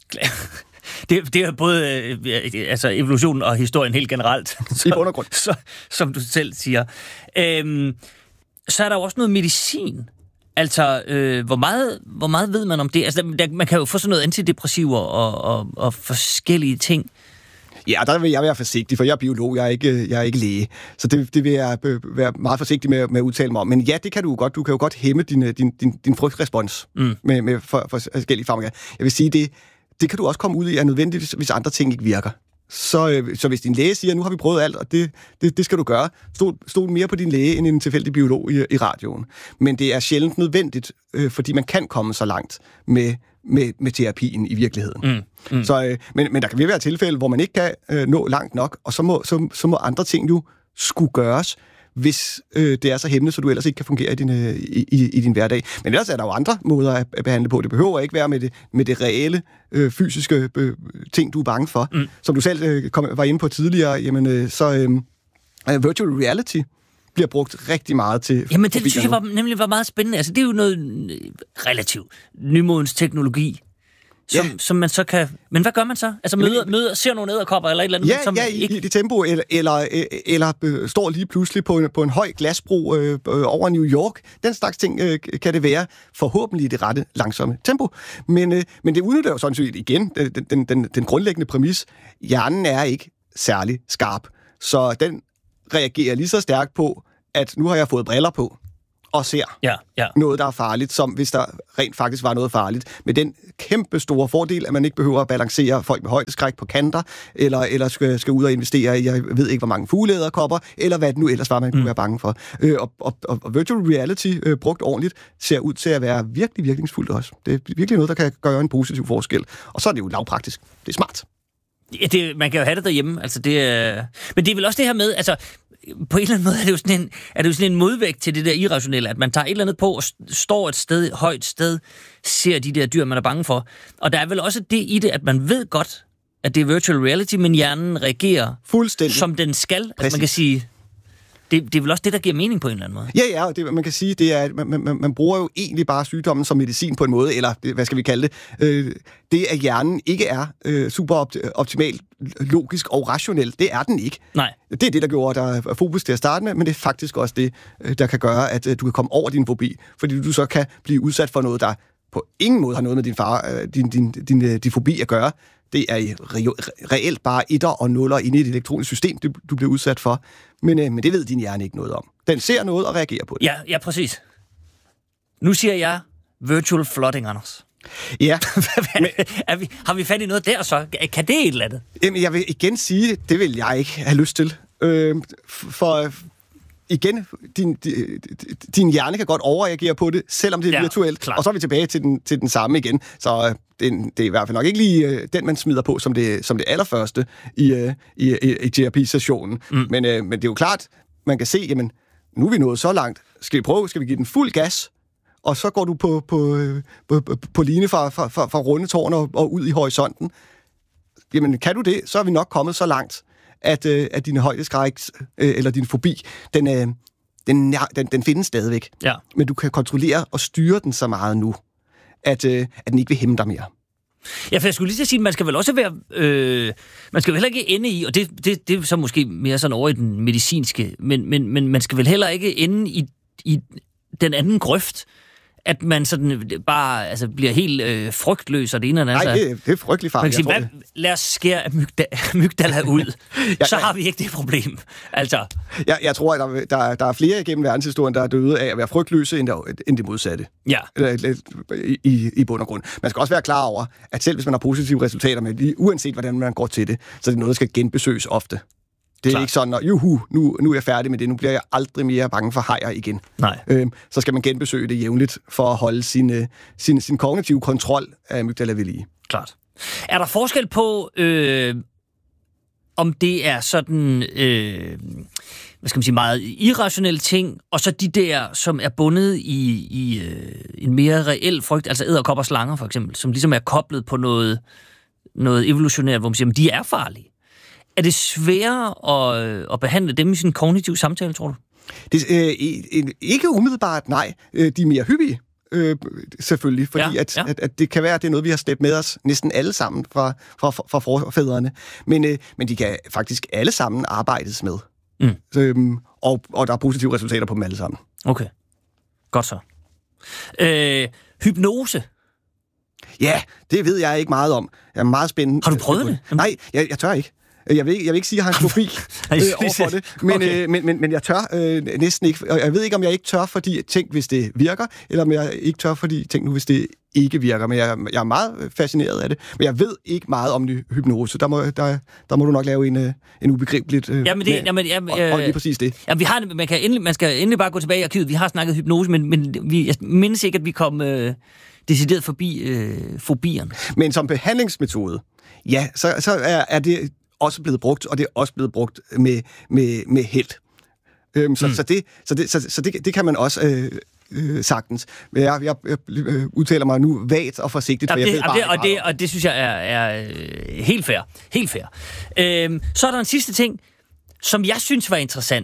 Det, det er både øh, altså evolutionen og historien helt generelt. I bund og grund. Så, som du selv siger. Øhm, så er der jo også noget medicin. Altså, øh, hvor, meget, hvor meget ved man om det? Altså, der, man kan jo få sådan noget antidepressiver og, og, og forskellige ting. Ja, der vil jeg være forsigtig, for jeg er biolog, jeg er ikke, jeg er ikke læge. Så det, det vil jeg være meget forsigtig med, med at udtale mig om. Men ja, det kan du godt. Du kan jo godt hæmme din, din, din, din frygtrespons mm. med, med for, for forskellige farmaker. Jeg vil sige, det, det kan du også komme ud i er nødvendigt, hvis andre ting ikke virker. Så, så hvis din læge siger, nu har vi prøvet alt, og det, det, det skal du gøre, stol, stol mere på din læge end en tilfældig biolog i, i radioen. Men det er sjældent nødvendigt, øh, fordi man kan komme så langt med, med, med terapien i virkeligheden. Mm, mm. Så, øh, men, men der kan være tilfælde, hvor man ikke kan øh, nå langt nok, og så må, så, så må andre ting jo skulle gøres, hvis øh, det er så hæmmende, så du ellers ikke kan fungere i din, øh, i, i, i din hverdag. Men ellers er der jo andre måder at, at behandle på. Det behøver ikke være med det, med det reelle, øh, fysiske øh, ting, du er bange for. Mm. Som du selv øh, kom, var inde på tidligere, jamen, øh, så øh, virtual reality bliver brugt rigtig meget til... Jamen, det synes jeg var, nemlig var meget spændende. Altså, det er jo noget relativt nymodens teknologi. som, ja. som man så kan... Men hvad gør man så? Altså møder, men, møder, ser nogle edderkopper eller et eller andet? Ja, som ja ikke... i, i det tempo, eller, eller, eller øh, står lige pludselig på en, på en høj glasbro øh, over New York. Den slags ting øh, kan det være, forhåbentlig i det rette langsomme tempo. Men, øh, men det udnytter jo sådan set igen den, den, den, den grundlæggende præmis. Hjernen er ikke særlig skarp, så den reagerer lige så stærkt på, at nu har jeg fået briller på, og ser ja, ja. noget, der er farligt, som hvis der rent faktisk var noget farligt. Med den kæmpe store fordel, at man ikke behøver at balancere folk med højdeskræk på kanter, eller, eller skal, skal ud og investere i, jeg ved ikke, hvor mange fugleæderkopper, eller hvad det nu ellers var, man kunne mm. være bange for. Øh, og, og, og virtual reality, øh, brugt ordentligt, ser ud til at være virkelig virkningsfuldt også. Det er virkelig noget, der kan gøre en positiv forskel. Og så er det jo lavpraktisk. Det er smart. Ja, det, man kan jo have det derhjemme. Altså det, øh... Men det er vel også det her med... Altså på en eller anden måde er det jo sådan en, er det jo sådan en modvægt til det der irrationelle, at man tager et eller andet på og står et sted, højt sted, ser de der dyr, man er bange for. Og der er vel også det i det, at man ved godt, at det er virtual reality, men hjernen reagerer fuldstændig, som den skal. Altså man kan sige, det, det er vel også det, der giver mening på en eller anden måde. Ja, ja, og det, man kan sige, det er, at man, man, man bruger jo egentlig bare sygdommen som medicin på en måde, eller det, hvad skal vi kalde det, øh, det at hjernen ikke er øh, super optimalt logisk og rationel, det er den ikke. Nej. Det er det, der gjorde, der er fokus til at starte med, men det er faktisk også det, der kan gøre, at du kan komme over din fobi, fordi du så kan blive udsat for noget, der på ingen måde har noget med din, far, din, din, din, din fobi at gøre. Det er reelt bare etter og nuller inde i et elektronisk system, du, du bliver udsat for. Men, men det ved din hjerne ikke noget om. Den ser noget og reagerer på det. Ja, ja, præcis. Nu siger jeg virtual flooding, Anders. Ja. Men, er vi, har vi fat i noget der så? Kan det et eller andet? Jamen, jeg vil igen sige, det, det vil jeg ikke have lyst til. Øh, for igen, din, din hjerne kan godt overreagere på det, selvom det er ja, virtuelt. Klar. Og så er vi tilbage til den, til den samme igen. Så det, det er i hvert fald nok ikke lige den, man smider på som det, som det allerførste i, i, i, i terapisessionen. Mm. Men, men det er jo klart, man kan se, jamen, nu er vi nået så langt. Skal vi prøve? Skal vi give den fuld gas? Og så går du på, på, på, på, på line fra, fra, fra, fra Rundetårn og, og ud i horisonten. Jamen, kan du det, så er vi nok kommet så langt, at, øh, at din højdeskræk øh, eller din fobi, den, øh, den, den, den findes stadigvæk. Ja. Men du kan kontrollere og styre den så meget nu, at, øh, at den ikke vil hæmme dig mere. Ja, for jeg skulle lige til sige, at man skal vel også være... Øh, man skal vel heller ikke ende i, og det, det, det er så måske mere sådan over i den medicinske, men, men, men man skal vel heller ikke ende i, i den anden grøft, at man sådan bare altså, bliver helt øh, frygtløs og det ene eller andet. Nej, det, det er frygtelig farligt. Sige, hvad, lad os skære amygdala ud, ja, så har vi ikke det problem. Altså. Jeg, jeg tror, at der, der, der er flere igennem verdenshistorien, der er døde af at være frygtløse, end, der, end det modsatte. Ja. I, I bund og grund. Man skal også være klar over, at selv hvis man har positive resultater med det, uanset hvordan man går til det, så er det noget, der skal genbesøges ofte. Det er Klar. ikke sådan, at juhu, nu, nu er jeg færdig med det, nu bliver jeg aldrig mere bange for hajer igen. Nej. Øhm, så skal man genbesøge det jævnligt for at holde sin, sin, sin kognitive kontrol af amygdala ved lige. Klart. Er der forskel på, øh, om det er sådan, øh, hvad skal man sige, meget irrationelle ting, og så de der, som er bundet i, i øh, en mere reel frygt, altså edderkopper og slanger for eksempel, som ligesom er koblet på noget, noget evolutionært, hvor man siger, at de er farlige. Er det sværere at, at behandle dem i sin kognitive samtale, tror du? Det, øh, ikke umiddelbart, nej. De er mere hyppige, øh, selvfølgelig, fordi ja, at, ja. At, at det kan være, at det er noget, vi har slæbt med os næsten alle sammen fra, fra, fra forfædrene. Men, øh, men de kan faktisk alle sammen arbejdes med. Mm. Øhm, og, og der er positive resultater på dem alle sammen. Okay, godt så. Øh, hypnose. Ja, det ved jeg ikke meget om. Jeg er meget spændende. Har du prøvet det? Nej, jeg, jeg tør ikke. Jeg vil ikke, jeg vil ikke sige, at jeg har en fobi øh, overfor det, men, okay. øh, men, men, men jeg tør øh, næsten ikke. Og jeg ved ikke, om jeg ikke tør, fordi tænk, hvis det virker, eller om jeg ikke tør, fordi tænk nu, hvis det ikke virker. Men jeg, jeg er meget fascineret af det. Men jeg ved ikke meget om hypnose. Der må, der, der må du nok lave en, en ubegribeligt... Øh, jamen det, med, jamen, jamen, og, og lige præcis det. Jamen, vi har, man, kan endelig, man skal endelig bare gå tilbage i arkivet. Vi har snakket hypnose, men, men vi, jeg mindes ikke, at vi kom øh, decideret forbi øh, fobierne. Men som behandlingsmetode, ja, så, så er, er det... også blevet brugt, og det er også blevet brugt med, med, med held. Øhm, så, mm. så, det, så, det, så, så det, det kan man også øh, øh, sagtens. Men jeg, jeg, jeg øh, udtaler mig nu vagt og forsigtigt, for ja, det, jeg ved bare det, og, det, og det synes jeg er, er øh, helt fair. Helt fair. Øhm, så er der en sidste ting, som jeg synes var interessant.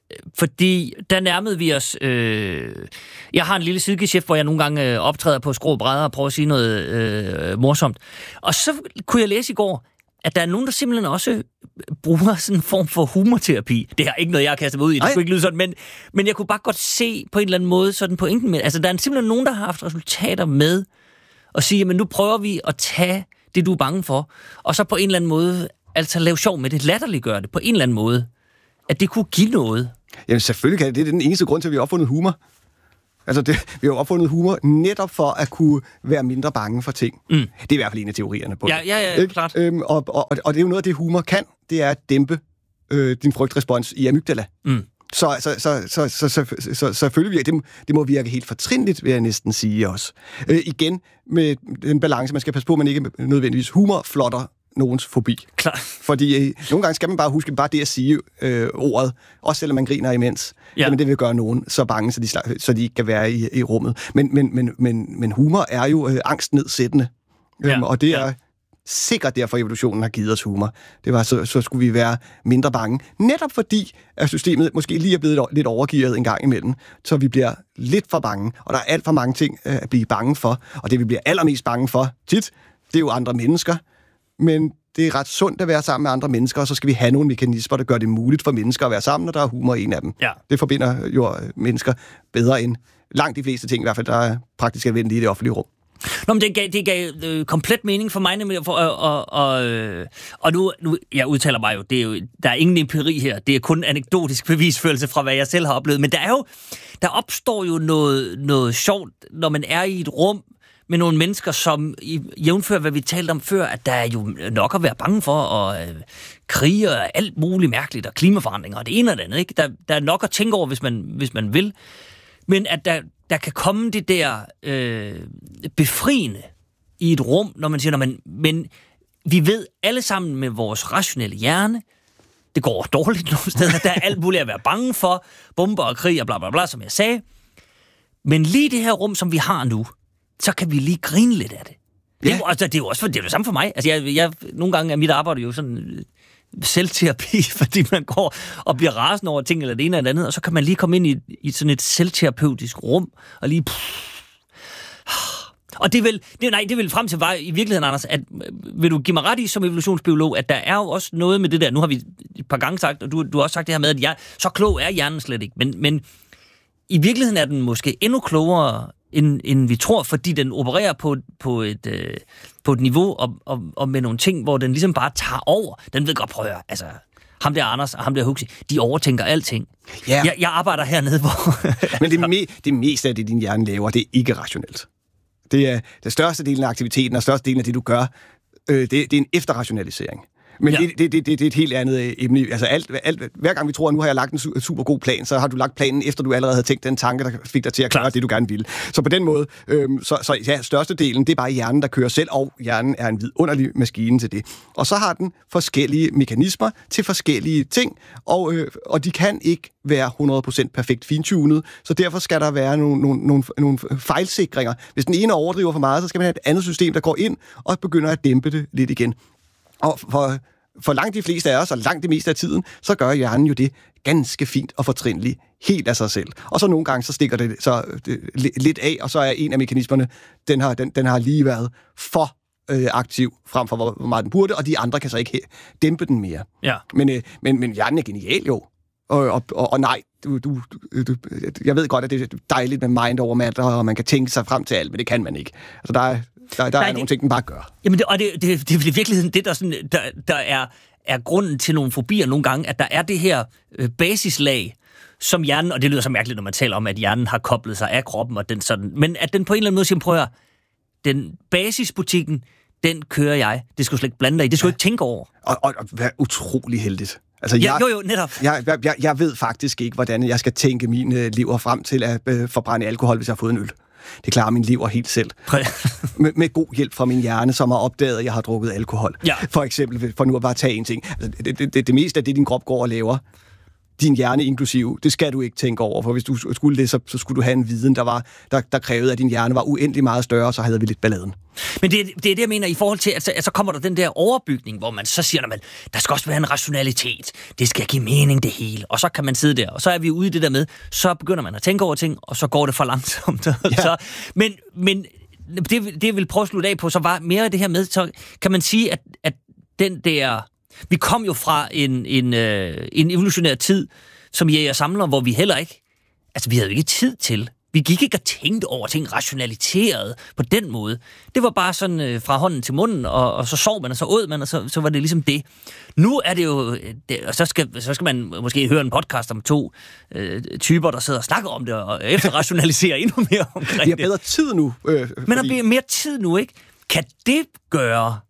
fordi der nærmede vi os... Øh, jeg har en lille sidegeschæft, hvor jeg nogle gange øh, optræder på skrå brædder og prøver at sige noget øh, morsomt. Og så kunne jeg læse i går, at der er nogen, der simpelthen også bruger sådan en form for humorterapi. Det er ikke noget, jeg har kastet mig ud i. Det skulle ikke lyde sådan, men, men jeg kunne bare godt se på en eller anden måde sådan pointen med. Altså, der er simpelthen nogen, der har haft resultater med at sige, men nu prøver vi at tage det, du er bange for, og så på en eller anden måde altså lave sjov med det, latterliggøre det på en eller anden måde, at det kunne give noget. Jamen selvfølgelig kan det. Det er den eneste grund til, at vi har opfundet humor. Altså, det, vi har opfundet humor netop for at kunne være mindre bange for ting. Mm. Det er i hvert fald en af teorierne på det. Ja, ja, ja, klart. Øhm, og, og, og det er jo noget af det, humor kan, det er at dæmpe øh, din frygtrespons i amygdala. Mm. Så, så, så, så, så, så, så, så selvfølgelig, det, det må virke helt fortrinligt, vil jeg næsten sige også. Øh, igen, med den balance, man skal passe på, at man ikke nødvendigvis humor flotter nogens fobi. Klar. Fordi øh, nogle gange skal man bare huske bare det at sige øh, ordet, også selvom man griner imens. Ja. Jamen, det vil gøre nogen så bange, så de, så de ikke kan være i, i rummet. Men, men, men, men, men humor er jo øh, angstnedsættende. Ja. Øhm, og det er ja. sikkert derfor, evolutionen har givet os humor. Det var, så, så skulle vi være mindre bange. Netop fordi, at systemet måske lige er blevet lidt overgivet en gang imellem, så vi bliver lidt for bange. Og der er alt for mange ting øh, at blive bange for. Og det, vi bliver allermest bange for tit, det er jo andre mennesker. Men det er ret sundt at være sammen med andre mennesker, og så skal vi have nogle mekanismer, der gør det muligt for mennesker at være sammen, og der er humor en af dem. Ja. Det forbinder jo mennesker bedre end langt de fleste ting, i hvert fald der er praktisk anvendelige i det offentlige rum. Nå, men det gav, det gav øh, komplet mening for mig, nemlig, for, og, og, og, øh, og nu, nu, jeg udtaler mig jo, det er jo, der er ingen empiri her, det er kun anekdotisk bevisførelse fra, hvad jeg selv har oplevet, men der er jo, der opstår jo noget, noget sjovt, når man er i et rum, med nogle mennesker, som jævnfører, hvad vi talte om før, at der er jo nok at være bange for, og øh, krige og alt muligt mærkeligt, og klimaforandringer, og det ene og det andet, ikke? Der, der er nok at tænke over, hvis man, hvis man vil. Men at der, der kan komme det der øh, befriende i et rum, når man siger, når man, men vi ved alle sammen med vores rationelle hjerne, det går dårligt nogle steder, der er alt muligt at være bange for, bomber og krig og bla bla bla, som jeg sagde. Men lige det her rum, som vi har nu, så kan vi lige grine lidt af det. Ja. Det, er jo, altså, det er jo også for, det er det samme for mig. Altså, jeg, jeg, nogle gange er mit arbejde jo sådan selvterapi, fordi man går og bliver rasende over ting eller det ene eller det andet, og så kan man lige komme ind i, i sådan et selvterapeutisk rum, og lige... Og det vil, det, nej, det vil frem til vej i virkeligheden, Anders, at vil du give mig ret i som evolutionsbiolog, at der er jo også noget med det der, nu har vi et par gange sagt, og du, du har også sagt det her med, at jeg, så klog er hjernen slet ikke, men, men i virkeligheden er den måske endnu klogere, end, end vi tror, fordi den opererer på, på, et, øh, på et niveau og, og, og med nogle ting, hvor den ligesom bare tager over. Den ved godt, prøv at høre, altså, ham der Anders og ham der Huxi, de overtænker alting. Yeah. Jeg, jeg arbejder hernede, hvor... Men det, me, det meste af det, din hjerne laver, det er ikke rationelt. Det er den største del af aktiviteten, og største del af det, du gør, øh, det, det er en efterrationalisering. Men ja. det, det, det, det er et helt andet emne. Altså alt, alt, hver gang vi tror, at nu har jeg lagt en super god plan, så har du lagt planen, efter du allerede havde tænkt den tanke, der fik dig til at gøre det, du gerne ville. Så på den måde, øhm, så, så ja, størstedelen, det er bare hjernen, der kører selv, og hjernen er en vidunderlig maskine til det. Og så har den forskellige mekanismer til forskellige ting, og, øh, og de kan ikke være hundrede procent perfekt fintunet, så derfor skal der være nogle, nogle, nogle, nogle fejlsikringer. Hvis den ene overdriver for meget, så skal man have et andet system, der går ind og begynder at dæmpe det lidt igen. Og for, for langt de fleste af os, og langt det meste af tiden, så gør hjernen jo det ganske fint og fortrinligt helt af sig selv. Og så nogle gange, så stikker det så det, lidt af, og så er en af mekanismerne, den har, den, den har lige været for øh, aktiv, frem for hvor, hvor meget den burde, og de andre kan så ikke dæmpe den mere. Ja. Men, øh, men, men hjernen er genial jo. Og, og, og, og nej, du, du, du, jeg ved godt, at det er dejligt med mind over matter, og man kan tænke sig frem til alt, men det kan man ikke. Altså, der er Der, der Nej, er nogle det, ting, den bare gør. Jamen, det, og det, det, det er i virkeligheden det, der, sådan, der, der er, er grunden til nogle fobier nogle gange, at der er det her øh, basislag, som hjernen, og det lyder så mærkeligt, når man taler om, at hjernen har koblet sig af kroppen, og den sådan, men at den på en eller anden måde siger, prøv at høre, den basisbutikken, den kører jeg. Det skulle slet ikke blande dig i. Det skulle ja. ikke tænke over. Og, og, og være utrolig heldigt. Altså, ja, jeg, jo, jo, netop. Jeg, jeg, jeg ved faktisk ikke, hvordan jeg skal tænke min øh, lever frem til at øh, forbrænde alkohol, hvis jeg har fået en øl. Det klarer min lever helt selv. med, med god hjælp fra min hjerne, som har opdaget, at jeg har drukket alkohol. Ja. For eksempel, for nu at bare tage en ting. Altså, det, det, det, det meste af det, din krop går og laver, din hjerne inklusiv. Det skal du ikke tænke over, for hvis du skulle det, så, så skulle du have en viden, der, var, der, der krævede, at din hjerne var uendelig meget større, så havde vi lidt balladen. Men det, det er det, jeg mener i forhold til, at så, at så kommer der den der overbygning, hvor man så siger, at der skal også være en rationalitet. Det skal give mening, det hele. Og så kan man sidde der, og så er vi ude i det der med, så begynder man at tænke over ting, og så går det for langsomt. Ja. så, men men det, det, jeg vil prøve at slutte af på, så var mere det her med, så kan man sige, at, at den der... Vi kom jo fra en, en, øh, en evolutionær tid, som jæger samler, hvor vi heller ikke... Altså, vi havde jo ikke tid til... Vi gik ikke og tænkte over ting rationaliseret på den måde. Det var bare sådan øh, fra hånden til munden, og, og så sov man, og så åd man, og så, så var det ligesom det. Nu er det jo... Det, og så skal, så skal man måske høre en podcast om to øh, typer, der sidder og snakker om det, og efter rationalisere endnu mere omkring det. Vi har bedre tid nu. Øh, fordi... Men der bliver mere tid nu, ikke? Kan det gøre...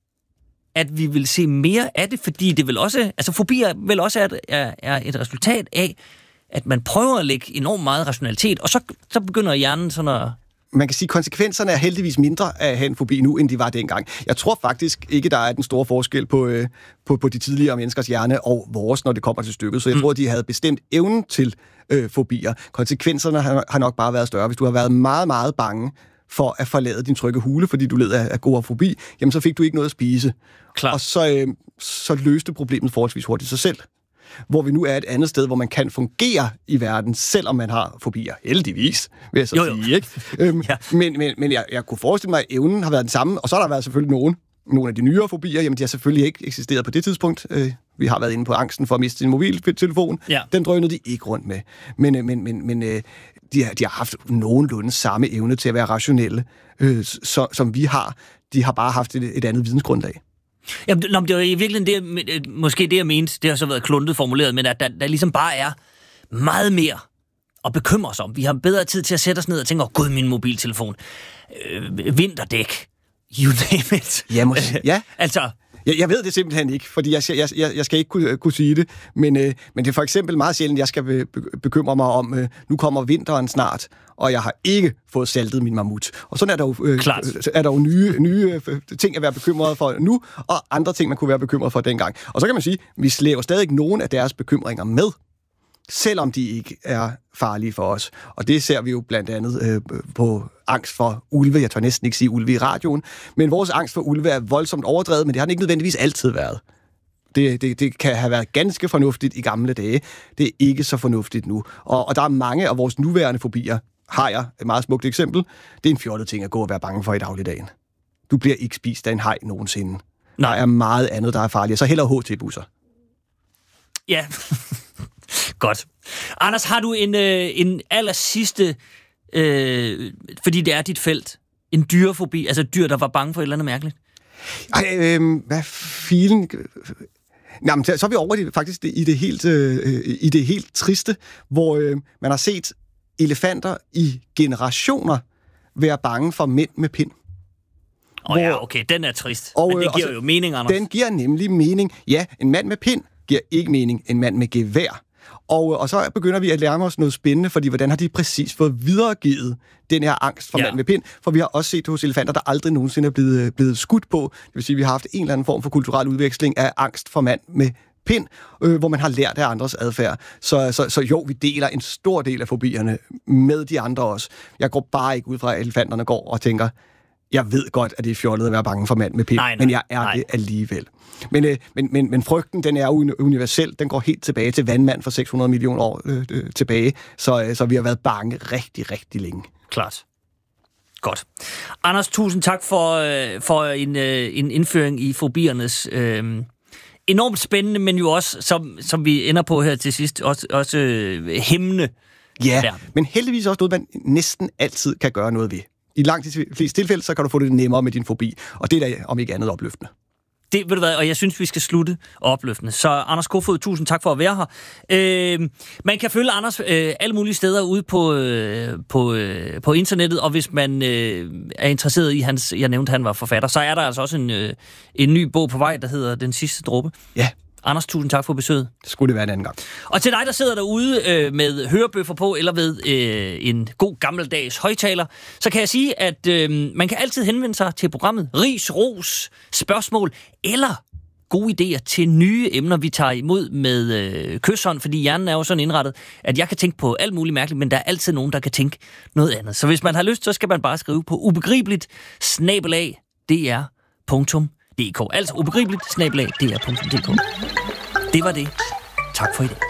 at vi vil se mere af det, fordi det vil også, altså fobier vel også er, er, er et resultat af, at man prøver at lægge enormt meget rationalitet, og så, så begynder hjernen sådan at... Man kan sige, at konsekvenserne er heldigvis mindre af at have en fobi nu, end de var dengang. Jeg tror faktisk ikke, der er den store forskel på, øh, på, på de tidligere menneskers hjerne og vores, når det kommer til stykket. Så jeg mm. tror, de havde bestemt evnen til øh, fobier. Konsekvenserne har, har nok bare været større. Hvis du har været meget, meget bange for at forlade din trygge hule, fordi du led af agorafobi, jamen så fik du ikke noget at spise. Klar. Og så, øh, så løste problemet forholdsvis hurtigt sig selv. Hvor vi nu er et andet sted, hvor man kan fungere i verden, selvom man har fobier. Heldigvis, vil jeg så jo, jo. sige. Ikke? øhm, ja. Men, men, men jeg, jeg kunne forestille mig, at evnen har været den samme, og så har der været selvfølgelig nogen, nogle af de nyere fobier, jamen de har selvfølgelig ikke eksisteret på det tidspunkt. Øh, vi har været inde på angsten for at miste sin mobiltelefon. Ja. Den drønede de ikke rundt med. Men, øh, men, men, men øh, de, har, de har haft nogenlunde samme evne til at være rationelle, øh, så, som vi har. De har bare haft et, et andet vidensgrundlag. Jamen, det var i virkeligheden det, måske det, jeg mente, det har så været kluntet formuleret, men at der, der ligesom bare er meget mere at bekymre os om. Vi har bedre tid til at sætte os ned og tænke, åh oh, gud, min mobiltelefon, øh, vinterdæk, you name it. Ja, måske, ja. altså... Jeg, jeg ved det simpelthen ikke, fordi jeg, jeg, jeg, jeg skal ikke kunne, kunne sige det, men, øh, men det er for eksempel meget sjældent, jeg skal be, bekymre mig om, øh, nu kommer vinteren snart, og jeg har ikke fået saltet min mammut. Og sådan er der jo, øh, er der jo nye, nye øh, ting at være bekymret for nu, og andre ting, man kunne være bekymret for dengang. Og så kan man sige, vi slæver stadig nogen af deres bekymringer med, selvom de ikke er farlige for os. Og det ser vi jo blandt andet øh, på angst for ulve. Jeg tør næsten ikke sige ulve i radioen, men vores angst for ulve er voldsomt overdrevet, men det har den ikke nødvendigvis altid været. Det, det, det kan have været ganske fornuftigt i gamle dage. Det er ikke så fornuftigt nu. Og, og der er mange af vores nuværende fobier. Hajer, et meget smukt eksempel. Det er en fjollet ting at gå og være bange for i dagligdagen. Du bliver ikke spist af en haj nogensinde. Nej. Der er meget andet, der er farligt. Så hellere H T-busser. Ja, godt. Anders, har du en, øh, en aller sidste, øh, fordi det er dit felt, en dyrefobi, altså dyr, der var bange for et eller andet mærkeligt? Ej, øh, hvad filen... Jamen, så er vi over i det, faktisk i det helt, øh, i det helt triste, hvor øh, man har set elefanter i generationer være bange for mænd med pind. Åh oh, ja, okay, den er trist. Og, men det giver øh, jo mening, Anders. Den giver nemlig mening. Ja, en mand med pind giver ikke mening. En mand med gevær. Og, og så begynder vi at lære os noget spændende, fordi hvordan har de præcis fået videregivet den her angst for ja. mand med pind? For vi har også set hos elefanter, der aldrig nogensinde er blevet, blevet skudt på. Det vil sige, at vi har haft en eller anden form for kulturel udveksling af angst for mand med pind, øh, hvor man har lært af andres adfærd. Så, så, så jo, vi deler en stor del af fobierne med de andre også. Jeg går bare ikke ud fra, at elefanterne går og tænker, jeg ved godt, at det er fjollet at være bange for mand med pind, nej, nej, men jeg er nej. det alligevel. Men, øh, men, men, men frygten, den er universel. Den går helt tilbage til vandmand for seks hundrede millioner år øh, øh, tilbage. Så, øh, så vi har været bange rigtig, rigtig længe. Klart. Godt. Anders, tusind tak for, øh, for en, øh, en indføring i fobiernes øh, enormt spændende, men jo også, som, som vi ender på her til sidst, også, også øh, hæmmende. Ja, der. Men heldigvis også noget, man næsten altid kan gøre noget ved. I langt de fleste tilfælde, så kan du få det nemmere med din fobi. Og det er da om ikke andet opløftende. Det ved du hvad, og jeg synes, vi skal slutte opløftende. Så Anders Kofoed, tusind tak for at være her. Øh, man kan følge Anders øh, alle mulige steder ude på, øh, på, øh, på internettet, og hvis man øh, er interesseret i hans, jeg nævnte, han var forfatter, så er der altså også en, øh, en ny bog på vej, der hedder Den sidste dråbe. Ja. Anders, tusind tak for besøget. Det skulle det være en anden gang. Og til dig, der sidder derude øh, med hørebøffer på, eller ved øh, en god gammeldags højtaler, så kan jeg sige, at øh, man kan altid henvende sig til programmet Ris, ros, spørgsmål, eller gode idéer til nye emner, vi tager imod med øh, kyshånd, fordi hjernen er jo sådan indrettet, at jeg kan tænke på alt muligt mærkeligt, men der er altid nogen, der kan tænke noget andet. Så hvis man har lyst, så skal man bare skrive på ubegribeligt snabel-a d r punktum d k. Altså ubegribeligt snabel-a d r punktum d k. Det var det. Tak for i dag.